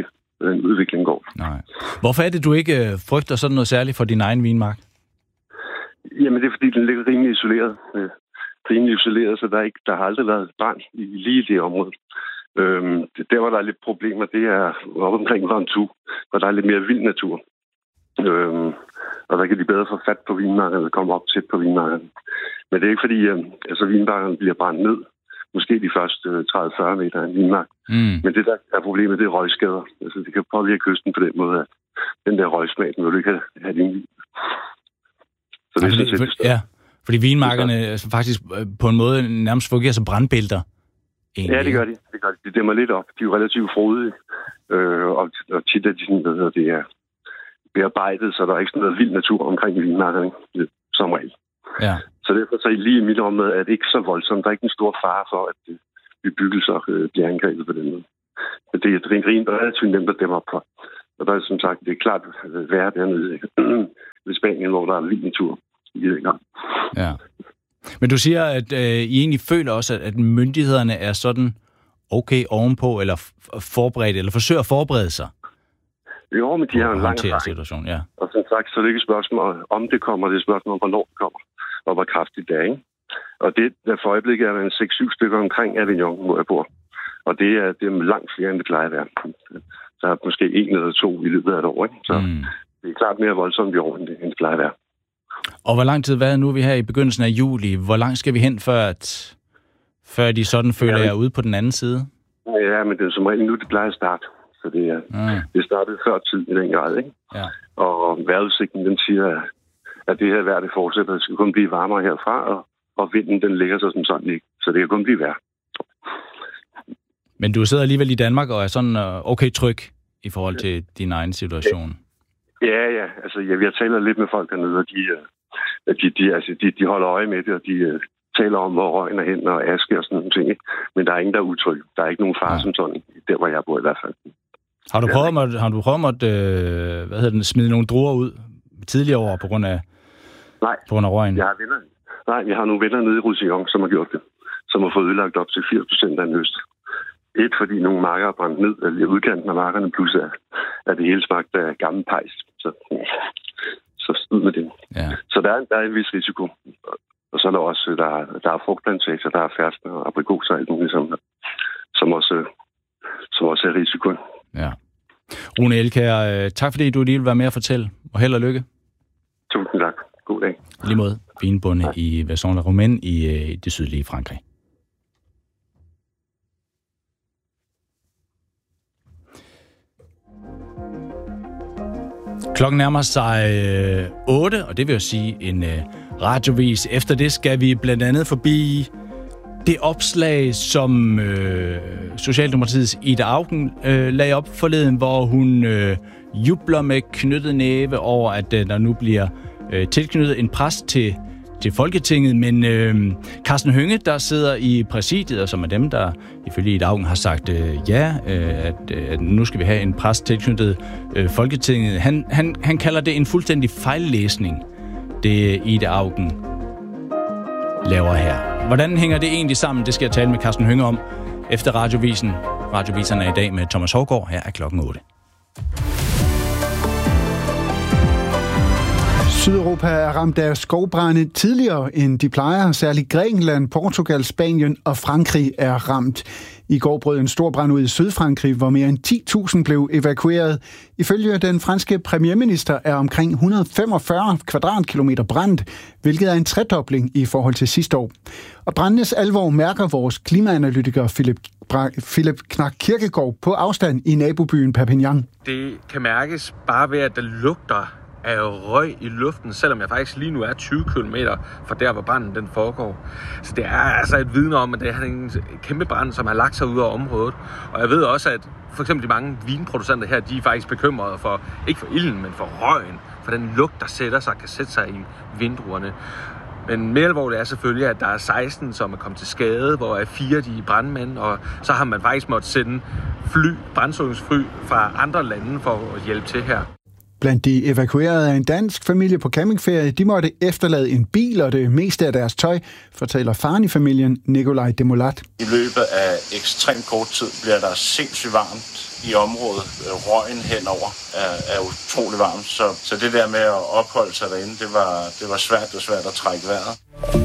den udvikling går. Nej. Hvorfor er det, du ikke øh, frygter sådan noget særligt for din egen vinmark? Jamen, det er fordi, den ligger rimelig isoleret. Øh, rimelig isoleret, så der, er ikke, der har aldrig været brand i lige det område. Øhm, det, der, hvor der er lidt problemer, det er oppe omkring Ventoux, hvor der er lidt mere vild natur. Øhm, og der kan de bedre få fat på vinmarkerne og komme op tæt på vinmarkerne. Men det er ikke fordi, øh, altså vinmarkerne bliver brændt ned. Måske de første øh, tredive til fyrre meter af en vinmark. Mm. Men det, der er problemet, det er røgskader. Altså, det kan påvirke kysten på den måde, at den der røgsmag, den vil du ikke have, have din vin. Så det er sådan set det. Ja, fordi vinmarkerne altså, faktisk på en måde nærmest fungerer som brandbælter. Egentlig. Ja, det gør de. Det gør de. De dæmmer lidt op. De er jo relativt frodige. Øh, og, og tit er de sådan, hvad det er bearbejdet, så der er ikke sådan noget vild natur omkring vinmarkerne, som regel. Ja. Så derfor så lige i mit område er det ikke så voldsomt. Der er ikke en stor fare for, at bebyggelser øh, bliver angrebet på den måde. Men det er et rent relativt nemt at dæmme op for. Og der er som sagt, det er klart værre dernede ved Spanien, hvor der er vild natur. Ja. Men du siger, at øh, I egentlig føler også, at, at myndighederne er sådan okay ovenpå, eller f- forberedt, eller forsøger at forberede sig. Jo, men de har en lang situation, ja. Og som sagt, så er det ikke et spørgsmål om det kommer, det er et spørgsmål om, hvornår det kommer, og hvor kraftigt det er, ikke? Og det, der for øjeblikket er der en seks syv stykker omkring Avignon, hvor jeg bor. Og det er, det er langt flere, end det plejer at være. Der er måske en eller to i løbet af et år, ikke? Så mm. det er klart mere voldsomt i år, end det, end det plejer at være. Og hvor lang tid, hvad er nu er vi her i begyndelsen af juli? Hvor langt skal vi hen, før, at, før de sådan føler jer ude på den anden side? Ja, men det er som regel nu, det plejer at starte. Så det, er, mm. det startede før tid i den grad, ikke? Ja. Og vejrudsigten, den siger, at det her vejr, det fortsætter. Det skal kun blive varmere herfra, og, og vinden, den ligger så som sådan ikke. Så det kan kun blive værre. Men du sidder alligevel i Danmark og er sådan okay tryg i forhold til din egen situation? Ja, ja. Altså, ja, vi har talt lidt med folk dernede, og de, de, de, altså, de, de holder øje med det, og de taler om, hvor røgen er hen og aske og sådan nogle ting. Ikke? Men der er ingen, der er utryg. Der er ikke nogen fare ja. som sådan, der hvor jeg bor i hvert fald. Har du prøvet at, har du prøvet at øh, hvad hedder den, smide nogle druer ud tidligere år på grund af, Nej, på grund af røgen? Jeg har venner. Nej, jeg har nogle venner nede i Roussillon, som har gjort det. Som har fået ødelagt op til firs procent af en høst. Et, fordi nogle marker er brændt ned, eller udkanten af markerne, plus at, at det hele smagte af gammel pejs. Så, så ud med det. Ja. Så der er, der er en vis risiko. Og så er der også, der, der er frugtplantager, der er ferskner og aprikoser og alt muligt, som, som, også, som også er risikoen. Ja. Rune Elkjær, tak fordi du lige vil være med at fortælle, og held og lykke. Tusind tak. God dag. Lige måde, vinbonde i Vaison-la-Romaine i, i det sydlige Frankrig. Klokken nærmer sig øh, otte, og det vil jo sige en øh, radiovis. Efter det skal vi blandt andet forbi det opslag, som øh, Socialdemokratiets Ida Auken øh, lagde op forleden, hvor hun øh, jubler med knyttet næve over, at øh, der nu bliver øh, tilknyttet en præst til, til Folketinget. Men øh, Karsten Hønge, der sidder i præsidiet, og som er dem, der ifølge Ida Auken har sagt øh, ja, øh, at, øh, at nu skal vi have en præst tilknyttet øh, Folketinget. Han, han, han kalder det en fuldstændig fejllæsning, det Ida Auken laver her. Hvordan hænger det egentlig sammen? Det skal jeg tale med Karsten Hønge om efter radiovisen. Radioviserne er i dag med Thomas Hovgaard. Her er klokken otte. Sydeuropa er ramt af skovbrænde tidligere, end de plejer. Særligt Grækenland, Portugal, Spanien og Frankrig er ramt. I går brød en stor brand ud i Sydfrankrig, hvor mere end ti tusind blev evakueret. Ifølge den franske premierminister er omkring et hundrede og femogfyrre kvadratkilometer brændt, hvilket er en tredobling i forhold til sidste år. Og brændenes alvor mærker vores klimaanalytiker Philip, Philip Knak Kirkegaard på afstand i nabobyen Perpignan. Det kan mærkes bare ved, at der lugter af røg i luften, selvom jeg faktisk lige nu er tyve kilometer fra der, hvor branden den foregår. Så det er altså et vidne om, at det er en kæmpe brand, som har lagt sig ud af området. Og jeg ved også, at for eksempel de mange vinproducenter her, de er faktisk bekymrede for, ikke for ilden, men for røgen, for den lugt, der sætter sig, kan sætte sig i vindruerne. Men mere alvorligt er selvfølgelig, at der er seksten, som er kommet til skade, hvor er fire de er brandmænd, og så har man faktisk måttet sende fly, brandslukningsfly fra andre lande for at hjælpe til her. Blandt de evakuerede er en dansk familie på campingferie. De måtte efterlade en bil og det meste af deres tøj, fortæller faren i familien, Nikolaj Demolat. I løbet af ekstremt kort tid bliver der sindssygt varmt i området. Røgen henover er, er utrolig varmt, så, så det der med at opholde sig derinde, det var, det var svært og svært at trække vejret.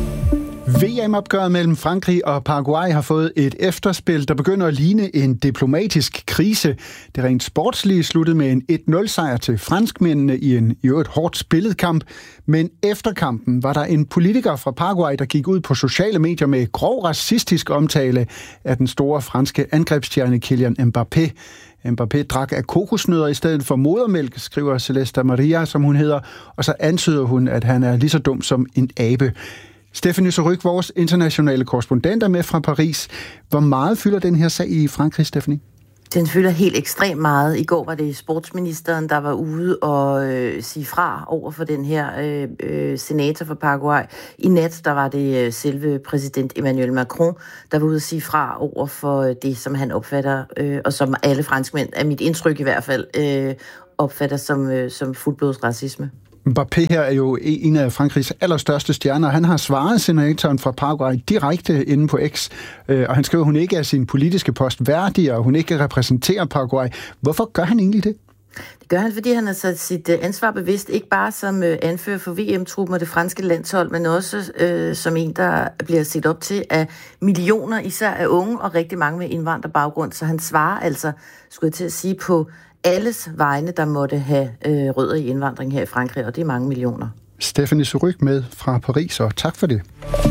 V M-opgøret mellem Frankrig og Paraguay har fået et efterspil, der begynder at ligne en diplomatisk krise. Det rent sportslige sluttede med en et nul sejr til franskmændene i en i øvrigt hårdt spillet kamp. Men efter kampen var der en politiker fra Paraguay, der gik ud på sociale medier med grov racistisk omtale af den store franske angrebsstjerne Kylian Mbappé. Mbappé drak af kokosnødder i stedet for modermælk, skriver Celeste Maria, som hun hedder, og så antyder hun, at han er lige så dum som en abe. Stephanie Surrugue, vores internationale korrespondent, er med fra Paris. Hvor meget fylder den her sag i Frankrig, Stephanie? Den fylder helt ekstremt meget. I går var det sportsministeren, der var ude og øh, sige fra over for den her øh, øh, senator for Paraguay. I nat, der var det øh, selve præsident Emmanuel Macron, der var ude at sige fra over for øh, det, som han opfatter, øh, og som alle franskmænd, af mit indtryk i hvert fald, øh, opfatter som, øh, som fuldblodsracisme. Mbappé her er jo en af Frankrigs allerstørste stjerner. Han har svaret senatoren fra Paraguay direkte inde på X, og han skriver, at hun ikke er sin politiske post værdig, og hun ikke repræsenterer Paraguay. Hvorfor gør han egentlig det? Det gør han, fordi han har sat sit ansvar bevidst, ikke bare som anfører for V M-truppen og det franske landshold, men også øh, som en, der bliver set op til af millioner, især af unge og rigtig mange med indvandrerbaggrund. Så han svarer altså, skulle jeg til at sige, på alles vegne, der måtte have øh, rødder i indvandring her i Frankrig, og det er mange millioner. Stephanie Surrugue med fra Paris, og tak for det.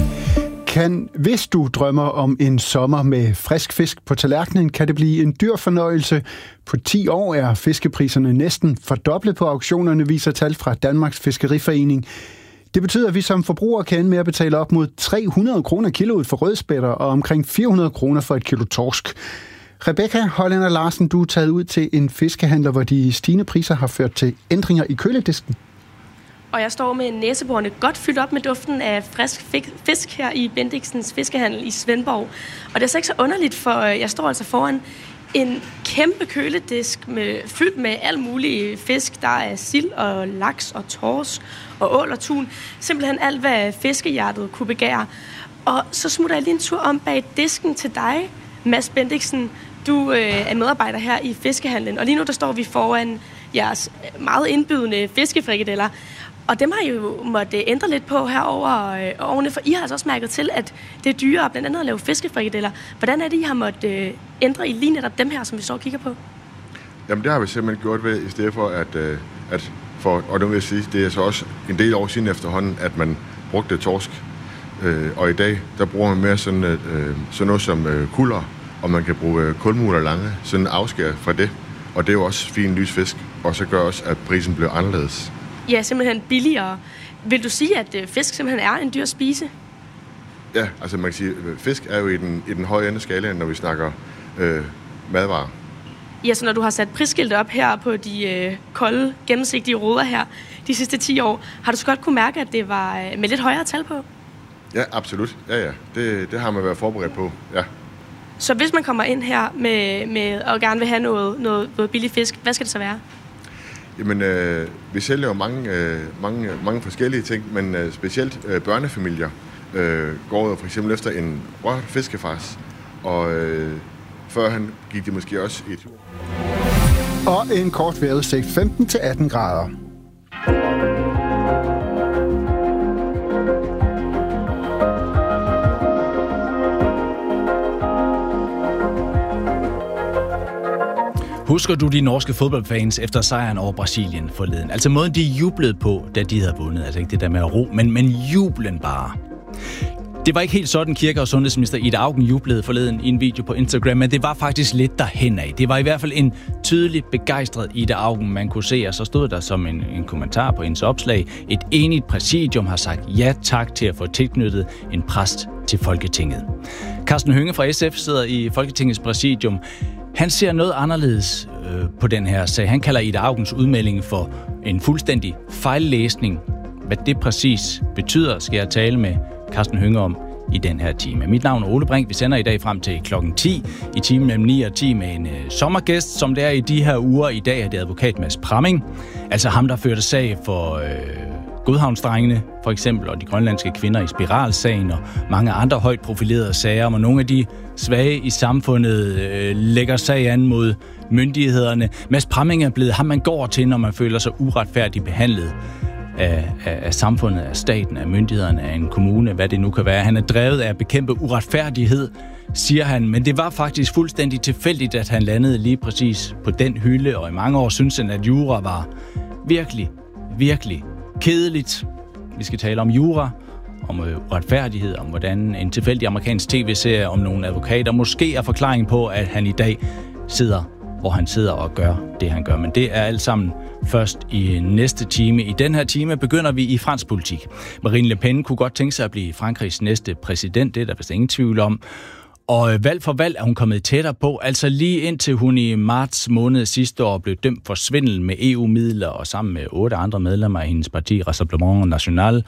Kan, hvis du drømmer om en sommer med frisk fisk på tallerkenen, kan det blive en dyr fornøjelse. På ti år er fiskepriserne næsten fordoblet på auktionerne, viser tal fra Danmarks Fiskeriforening. Det betyder, at vi som forbrugere kan ende med at betale op mod tre hundrede kroner kiloet for rødspætter og omkring fire hundrede kroner for et kilo torsk. Rebecca Hollænder Larsen, du er taget ud til en fiskehandler, hvor de stigende priser har ført til ændringer i køledisken. Og jeg står med næseborene godt fyldt op med duften af frisk fisk her i Bendiksens Fiskehandel i Svendborg. Og det er så ikke så underligt, for jeg står altså foran en kæmpe køledisk med, fyldt med alle mulige fisk. Der er sild og laks og torsk og ål og tun. Simpelthen alt, hvad fiskehjertet kunne begære. Og så smutter jeg lige en tur om bag disken til dig, Mads Bendiksen. Du øh, er medarbejder her i Fiskehandlen, og lige nu der står vi foran jeres meget indbydende fiskefrikadeller. Og dem har I jo måtte ændre lidt på herover øh, årene, for I har altså også mærket til, at det er dyrere blandt andet at lave fiskefrikadeller. Hvordan er det, I har måtte øh, ændre i lige netop dem her, som vi står og kigger på? Jamen det har vi simpelthen gjort ved, i stedet for at, øh, at for, og det vil jeg sige, det er så også en del år siden efterhånden, at man brugte torsk. Øh, og i dag, der bruger man mere sådan, øh, sådan noget som øh, kulder, og man kan bruge øh, kulmuler lange, sådan afskær fra det. Og det er jo også fin lysfisk, og så gør også, at prisen bliver anderledes. Ja, simpelthen billigere. Vil du sige, at øh, fisk simpelthen er en dyr spise? Ja, altså man kan sige, at fisk er jo i den, i den høje ende skala, når vi snakker øh, madvarer. Ja, så når du har sat prisskilte op her på de øh, kolde, gennemsigtige ruder her de sidste ti år, har du så godt kunne mærke, at det var øh, med lidt højere tal på? Ja, absolut. Ja, ja. Det, det har man været forberedt på, ja. Så hvis man kommer ind her med, med og gerne vil have noget, noget, noget billig fisk, hvad skal det så være? Jamen, øh, vi sælger jo mange, øh, mange, mange forskellige ting, men øh, specielt øh, børnefamilier øh, går jo for eksempel efter en rørt fiskefars, og øh, førhen gik det måske også i tur. Og en kort vejrudsigt femten til atten grader. Husker du de norske fodboldfans efter sejren over Brasilien forleden? Altså måden, de jublede på, da de havde vundet. Altså ikke det der med at ro, men, men jublen bare. Det var ikke helt sådan, kirke- og sundhedsminister Ida Auken jublede forleden i en video på Instagram, men det var faktisk lidt derhen af. Det var i hvert fald en tydeligt begejstret Ida Auken, man kunne se, og så stod der som en, en kommentar på hendes opslag. Et enigt præsidium har sagt ja tak til at få tilknyttet en præst til Folketinget. Carsten Hønge fra S F sidder i Folketingets præsidium. Han ser noget anderledes øh, på den her sag. Han kalder Ida Aukens udmelding for en fuldstændig fejllæsning. Hvad det præcis betyder, skal jeg tale med Carsten Hønge om i den her time. Mit navn er Ole Brink. Vi sender i dag frem til klokken ti. I timen mellem ni og ti med en øh, sommergæst, som det er i de her uger. I dag er det advokat Mads Pramming. Altså ham, der førte sag for øh, Godhavnsdrengene for eksempel, og de grønlandske kvinder i spiralsagen, og mange andre højt profilerede sager, hvor nogle af de svage i samfundet øh, lægger sag an mod myndighederne. Mads Pramming er blevet ham, man går til, når man føler sig uretfærdigt behandlet af, af, af samfundet, af staten, af myndighederne, af en kommune, hvad det nu kan være. Han er drevet af at bekæmpe uretfærdighed, siger han, men det var faktisk fuldstændig tilfældigt, at han landede lige præcis på den hylde, og i mange år synes han, at jura var virkelig, virkelig kedeligt. Vi skal tale om jura, om uretfærdighed, om hvordan en tilfældig amerikansk tv-serie om nogle advokater måske er forklaring på, at han i dag sidder, hvor han sidder og gør det, han gør. Men det er alt sammen først i næste time. I den her time begynder vi i fransk politik. Marine Le Pen kunne godt tænke sig at blive Frankrigs næste præsident, det er der vist ingen tvivl om. Og valg for valg er hun kommet tættere på, altså lige indtil hun i marts måned sidste år blev dømt for svindel med E U-midler, og sammen med otte andre medlemmer af hendes parti, Rassemblement National,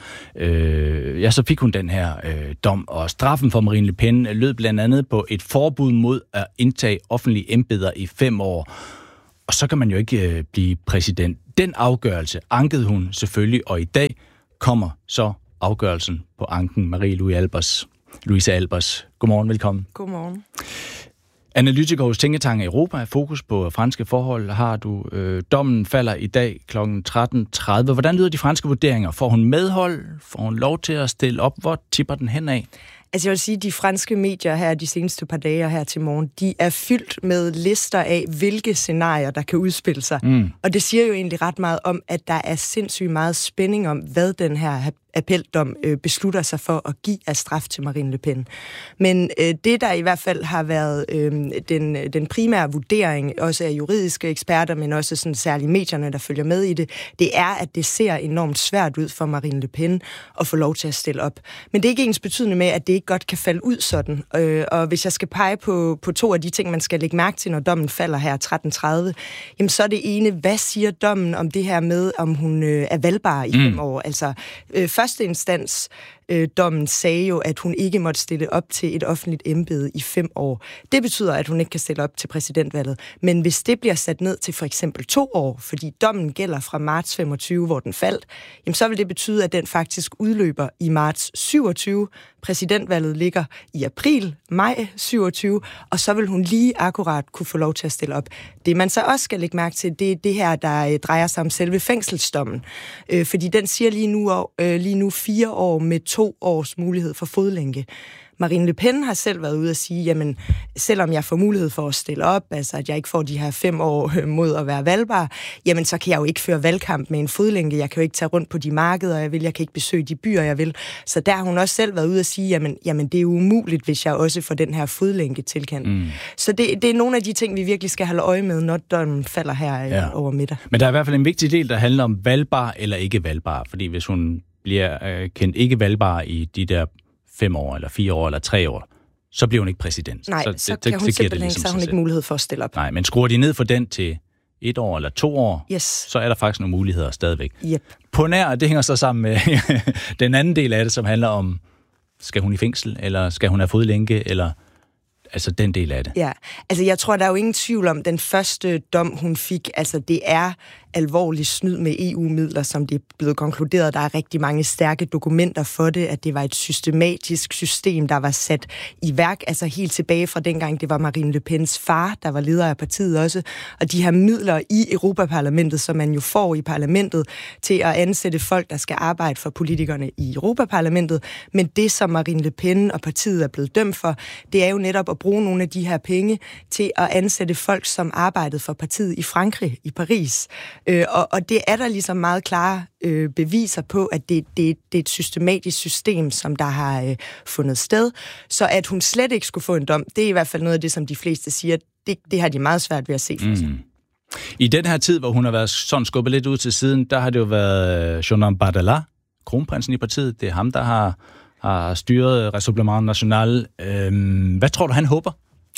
øh, ja, så fik hun den her øh, dom. Og straffen for Marine Le Pen lød blandt andet på et forbud mod at indtage offentlige embeder i fem år. Og så kan man jo ikke øh, blive præsident. Den afgørelse ankede hun selvfølgelig, og i dag kommer så afgørelsen på anken. Marie-Louise Albers. Louise Albers. Godmorgen, velkommen. Godmorgen. Analytikere hos Tænketanken Europa er fokus på franske forhold. Har du øh, dommen falder i dag kl. tretten tredive. Hvordan lyder de franske vurderinger? Får hun medhold? Får hun lov til at stille op? Hvor tipper den hen af? Altså jeg vil sige, at de franske medier her de seneste par dage her til morgen, de er fyldt med lister af, hvilke scenarier, der kan udspille sig. Mm. Og det siger jo egentlig ret meget om, at der er sindssygt meget spænding om, hvad den her appeldom øh, beslutter sig for at give af straf til Marine Le Pen. Men øh, det, der i hvert fald har været øh, den, den primære vurdering, også af juridiske eksperter, men også sådan særligt medierne, der følger med i det, det er, at det ser enormt svært ud for Marine Le Pen at få lov til at stille op. Men det er ikke ens betydende med, at det ikke godt kan falde ud sådan. Øh, og hvis jeg skal pege på, på to af de ting, man skal lægge mærke til, når dommen falder her tretten tredive, jamen så er det ene, hvad siger dommen om det her med, om hun øh, er valgbar i fem mm. år? Altså, øh, første instans øh, dommen sagde jo, at hun ikke måtte stille op til et offentligt embede i fem år. Det betyder, at hun ikke kan stille op til præsidentvalget. Men hvis det bliver sat ned til for eksempel to år, fordi dommen gælder fra marts femogtyve, hvor den faldt, jamen så vil det betyde, at den faktisk udløber i marts syvogtyve. Præsidentvalget ligger i april, maj syvogtyve, og så vil hun lige akkurat kunne få lov til at stille op. Det man så også skal lægge mærke til, det er det her, der drejer sig om selve fængselsdommen. Øh, fordi den siger lige nu, øh, lige nu fire år med to års mulighed for fodlænke. Marine Le Pen har selv været ude at sige, jamen, selvom jeg får mulighed for at stille op, altså at jeg ikke får de her fem år mod at være valgbar, jamen så kan jeg jo ikke føre valgkamp med en fodlænke. Jeg kan jo ikke tage rundt på de markeder, jeg vil. Jeg kan ikke besøge de byer, jeg vil. Så der har hun også selv været ude at sige, jamen, jamen det er jo umuligt, hvis jeg også får den her fodlænke tilkendt. Mm. Så det, det er nogle af de ting, vi virkelig skal holde øje med, når dommen falder her ja. over middag. Men der er i hvert fald en vigtig del, der handler om valgbar eller ikke valgbar. Fordi hvis hun bliver øh, kendt ikke valgbar i de der fem år, eller fire år, eller tre år, så bliver hun ikke præsident. Nej, så, så det, kan hun det, simpelthen, ligesom så har hun ikke mulighed for at stille op. Nej, men skruer de ned for den til et år eller to år, yes. så er der faktisk nogle muligheder stadigvæk. Yep. På nær, det hænger så sammen med den anden del af det, som handler om, skal hun i fængsel, eller skal hun have fodlænke, eller altså den del af det. Ja, altså jeg tror, der er jo ingen tvivl om, den første dom, hun fik, altså det er alvorlig snyd med E U-midler, som det er blevet konkluderet. Der er rigtig mange stærke dokumenter for det, at det var et systematisk system, der var sat i værk, altså helt tilbage fra dengang, det var Marine Le Pens far, der var leder af partiet også, og de her midler i Europaparlamentet, som man jo får i parlamentet, til at ansætte folk, der skal arbejde for politikerne i Europaparlamentet, men det, som Marine Le Pen og partiet er blevet dømt for, det er jo netop at bruge nogle af de her penge til at ansætte folk, som arbejdede for partiet i Frankrig, i Paris. Øh, og, og det er der ligesom meget klare øh, beviser på, at det, det, det er et systematisk system, som der har øh, fundet sted. Så at hun slet ikke skulle få en dom, det er i hvert fald noget af det, som de fleste siger, det, det har de meget svært ved at se for sig. Mm. I den her tid, hvor hun har været sådan skubbet lidt ud til siden, der har det jo været Jordan Bardella, kronprinsen i partiet. Det er ham, der har, har styret Rassemblement National. Øhm, hvad tror du, han håber?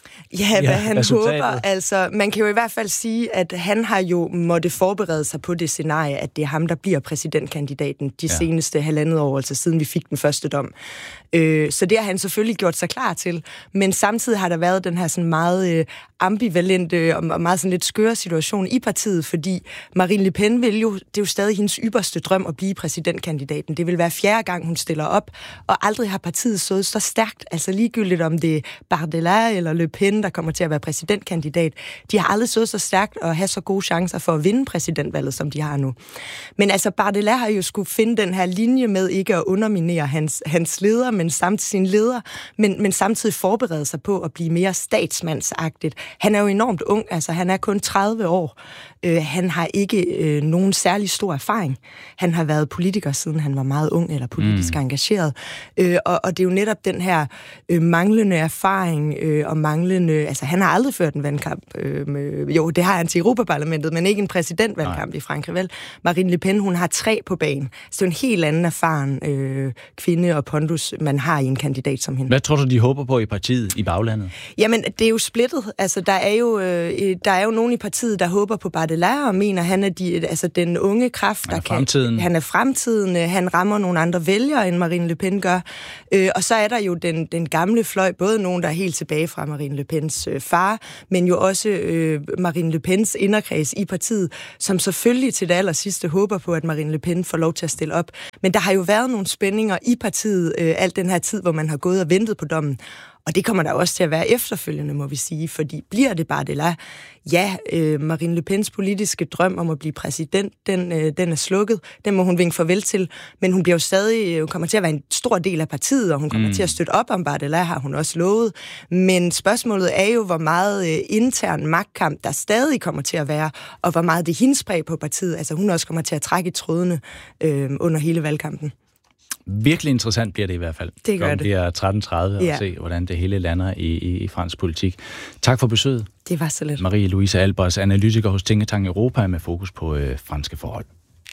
Ja, hvad ja, han resultatet. håber. Altså, man kan jo i hvert fald sige, at han har jo måtte forberede sig på det scenarie, at det er ham, der bliver præsidentkandidaten de ja. seneste halvandet år, altså siden vi fik den første dom. Øh, så det har han selvfølgelig gjort sig klar til. Men samtidig har der været den her sådan meget øh, ambivalente og meget sådan lidt skøre situation i partiet, fordi Marine Le Pen vil jo, det er jo stadig hendes ypperste drøm at blive præsidentkandidaten. Det vil være fjerde gang, hun stiller op, og aldrig har partiet stået så stærkt, altså ligegyldigt om det er Bardella eller Le Pen, der kommer til at være præsidentkandidat. De har aldrig stået så stærkt og have så gode chancer for at vinde præsidentvalget, som de har nu. Men altså, Bardella har jo skulle finde den her linje med ikke at underminere hans, hans leder, men samtidig sin leder, men, men samtidig forberede sig på at blive mere statsmandsagtigt. Han er jo enormt ung, altså han er kun tredive år. Øh, han har ikke øh, nogen særlig stor erfaring. Han har været politiker, siden han var meget ung eller politisk mm. engageret. Øh, og, og det er jo netop den her øh, manglende erfaring øh, og manglende... Altså, han har aldrig ført en valgkamp. Øh, med, jo, det har han til Europaparlamentet, men ikke en præsidentvalgkamp Nej. i Frankrig, vel? Marine Le Pen, hun har tre på banen. Så det er en helt anden erfaren øh, kvinde og pondus, man har i en kandidat som hende. Hvad tror du, de håber på i partiet, i baglandet? Jamen, det er jo splittet. Altså, der er jo, øh, der er jo nogen i partiet, der håber på Bardella og mener, han er de, altså, den unge kraft, der kan... Han er fremtiden. Han rammer nogle andre vælgere, end Marine Le Pen gør. Øh, og så er der jo den, den gamle fløj, både nogen, der er helt tilbage fra Marine Le Pens øh, far, men jo også øh, Marine Le Pens inderkreds i partiet, som selvfølgelig til det allersidste håber på, at Marine Le Pen får lov til at stille op. Men der har jo været nogle spændinger i partiet øh, alt den her tid, hvor man har gået og ventet på dommen. Og det kommer der også til at være efterfølgende, må vi sige, fordi bliver det Bardella? Ja, øh, Marine Le Pens politiske drøm om at blive præsident, den, øh, den er slukket. Den må hun vinke farvel til, men hun bliver jo stadig, hun kommer til at være en stor del af partiet, og hun kommer mm. til at støtte op om Bardella, har hun også lovet. Men spørgsmålet er jo, hvor meget øh, intern magtkamp der stadig kommer til at være, og hvor meget det hendes præg på partiet, altså hun også kommer til at trække i trådene øh, under hele valgkampen. Virkelig interessant bliver det i hvert fald. Det gør det. Det bliver tretten tredive ja. at se, hvordan det hele lander i, i, i fransk politik. Tak for besøget. Det var så lidt. Marie-Louise Albers, analytiker hos Tænketanken Europa med fokus på øh, franske forhold.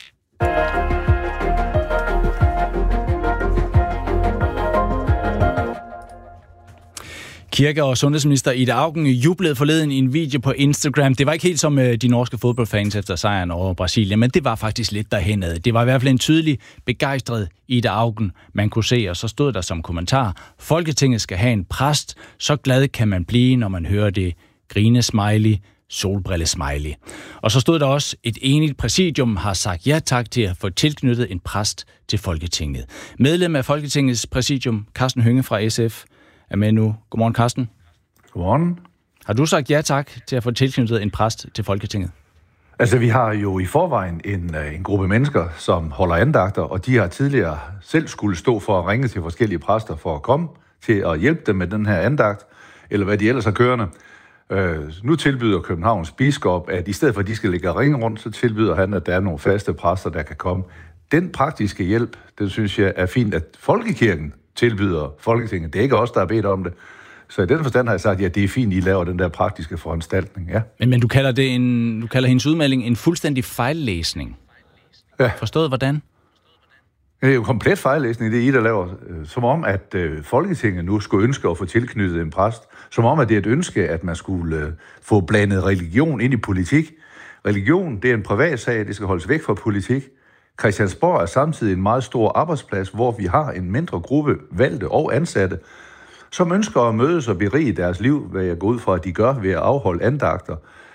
Kirke- og sundhedsminister Ida Auken jublede forleden i en video på Instagram. Det var ikke helt som de norske fodboldfans efter sejren over Brasilien, men det var faktisk lidt derhenad. Det var i hvert fald en tydelig begejstret Ida Auken, man kunne se, og så stod der som kommentar: Folketinget skal have en præst, så glad kan man blive, når man hører det. Grine-smiley, solbrille-smiley. Og så stod der også: et enigt præsidium har sagt ja tak til at få tilknyttet en præst til Folketinget. Medlem af Folketingets præsidium, Karsten Hønge fra S F, er med nu. Godmorgen, Karsten. Godmorgen. Har du sagt ja tak til at få tilknyttet en præst til Folketinget? Altså, vi har jo i forvejen en, en gruppe mennesker, som holder andagter, og de har tidligere selv skulle stå for at ringe til forskellige præster for at komme til at hjælpe dem med den her andagt, eller hvad de ellers har kørende. Øh, nu tilbyder Københavns biskop, at i stedet for at de skal ligge og ringe rundt, så tilbyder han, at der er nogle faste præster, der kan komme. Den praktiske hjælp, det synes jeg er fint, at Folkekirken tilbyder Folketinget. Det er ikke os, der har bedt om det. Så i den forstand har jeg sagt, at ja, det er fint, I laver den der praktiske foranstaltning. Ja. Men, men du kalder det en, du kalder hendes udmelding en fuldstændig fejllæsning. Ja. Forstået hvordan? Det er jo komplet fejllæsning, det er I, der laver. Som om, at øh, Folketinget nu skulle ønske at få tilknyttet en præst. Som om, at det er et ønske, at man skulle øh, få blandet religion ind i politik. Religion, det er en privat sag, det skal holdes væk fra politik. Christiansborg er samtidig en meget stor arbejdsplads, hvor vi har en mindre gruppe valgte og ansatte, som ønsker at mødes og berige deres liv, hvad jeg går ud fra, at de gør ved at afholde andagter.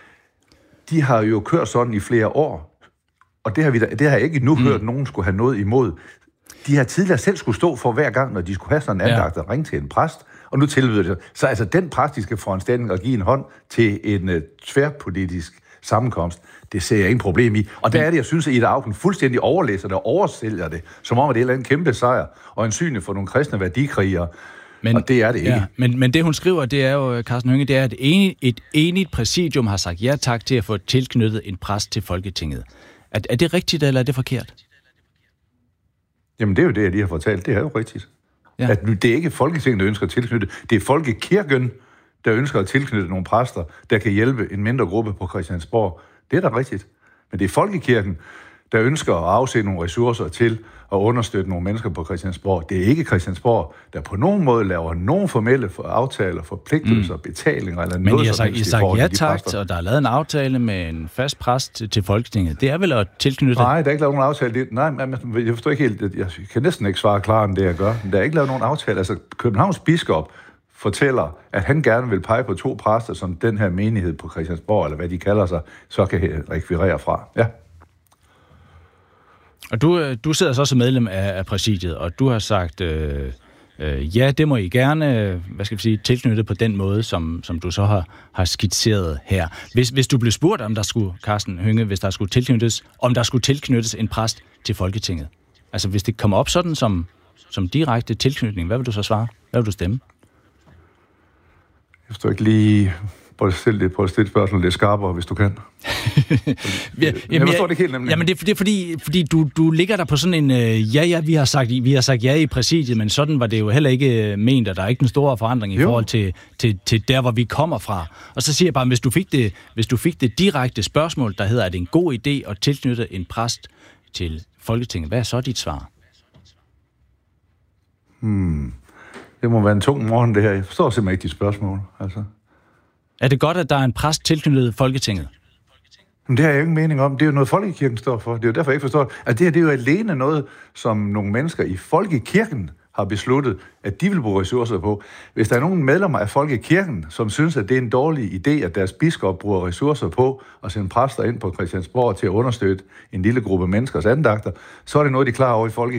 De har jo kørt sådan i flere år, og det har, vi da, det har jeg ikke endnu mm. hørt, at nogen skulle have noget imod. De har tidligere selv skulle stå for hver gang, når de skulle have sådan en andagt, og ringe til en præst, og nu tilbyder det. Så altså den praktiske foranstaltning at give en hånd til en uh, tværpolitisk sammenkomst, det ser jeg ingen problem i. Og der er det, jeg synes, at Ida Auken fuldstændig overlæser det og oversælger det, som om, at det er en kæmpe sejr, og en syne for nogle kristne værdikrigere. Men, og det er det ikke. Ja, men, men det, hun skriver, det er jo, Karsten Hønge, det er, at et, et enigt præsidium har sagt ja tak til at få tilknyttet en præst til Folketinget. Er, er det rigtigt, eller er det forkert? Jamen, det er jo det, jeg lige har fortalt. Det er jo rigtigt. Ja. At det er ikke Folketinget, der ønsker at tilknytte. Det er Folkekirken, der ønsker at tilknytte nogle præster, der kan hjælpe en mindre gruppe på Christiansborg. Det er da rigtigt. Men det er Folkekirken, der ønsker at afse nogle ressourcer til at understøtte nogle mennesker på Christiansborg. Det er ikke Christiansborg, der på nogen måde laver nogen formelle aftaler, forpligtelser, mm. betalinger eller Men noget I har som sagt, helst I sagt ja tak, præster. og der er lavet en aftale med en fast præst til Folketinget. Det er vel at tilknytte... Nej, der er ikke lavet nogen aftale. Det, nej, jeg forstår ikke helt... Jeg kan næsten ikke svare klarere end det, jeg gør. Men der er ikke lavet nogen aftale. Altså, Københavns biskop fortæller, at han gerne vil pege på to præster, som den her menighed på Christiansborg, eller hvad de kalder sig, så kan rekvirere fra. Ja. Og du, du sidder så som medlem af, af præsidiet, og du har sagt, øh, øh, ja, det må I gerne, hvad skal vi sige, tilknytte på den måde, som, som du så har, har skitseret her. Hvis, hvis du blev spurgt, om der skulle, Carsten Hønge, hvis der skulle tilknyttes, om der skulle tilknyttes en præst til Folketinget, altså hvis det kommer op sådan som, som direkte tilknytning, hvad vil du så svare? Hvad vil du stemme? Jeg forstår ikke lige... Prøv at stille, prøv at stille spørgsmål lidt skarpere, hvis du kan. ja, jeg forstår det ikke helt nemlig. Jamen det, det er fordi, fordi du, du ligger der på sådan en, øh, ja, ja, vi har, sagt, vi har sagt ja i præsidiet, men sådan var det jo heller ikke ment, og der er ikke en stor forandring i jo. forhold til, til, til der, hvor vi kommer fra. Og så siger jeg bare, hvis du fik det, hvis du fik det direkte spørgsmål, der hedder, er det en god idé at tilknytte en præst til Folketinget, hvad er så dit svar? Hmm. Det må være en tung morgen, det her. Jeg forstår simpelthen ikke dit spørgsmål, altså. Er det godt, at der er en præst tilknyttet Folketinget? Men det har jeg jo ingen mening om. Det er jo noget, Folkekirken står for. Det er jo derfor, jeg ikke forstår, at det her det er jo alene noget, som nogle mennesker i Folkekirken har besluttet, at de vil bruge ressourcer på. Hvis der er nogle medlemmer af Folkekirken, som synes, at det er en dårlig idé, at deres biskop bruger ressourcer på at sende præster ind på Christiansborg til at understøtte en lille gruppe menneskers andagter, så er det noget, de er klar over i Folkekirken.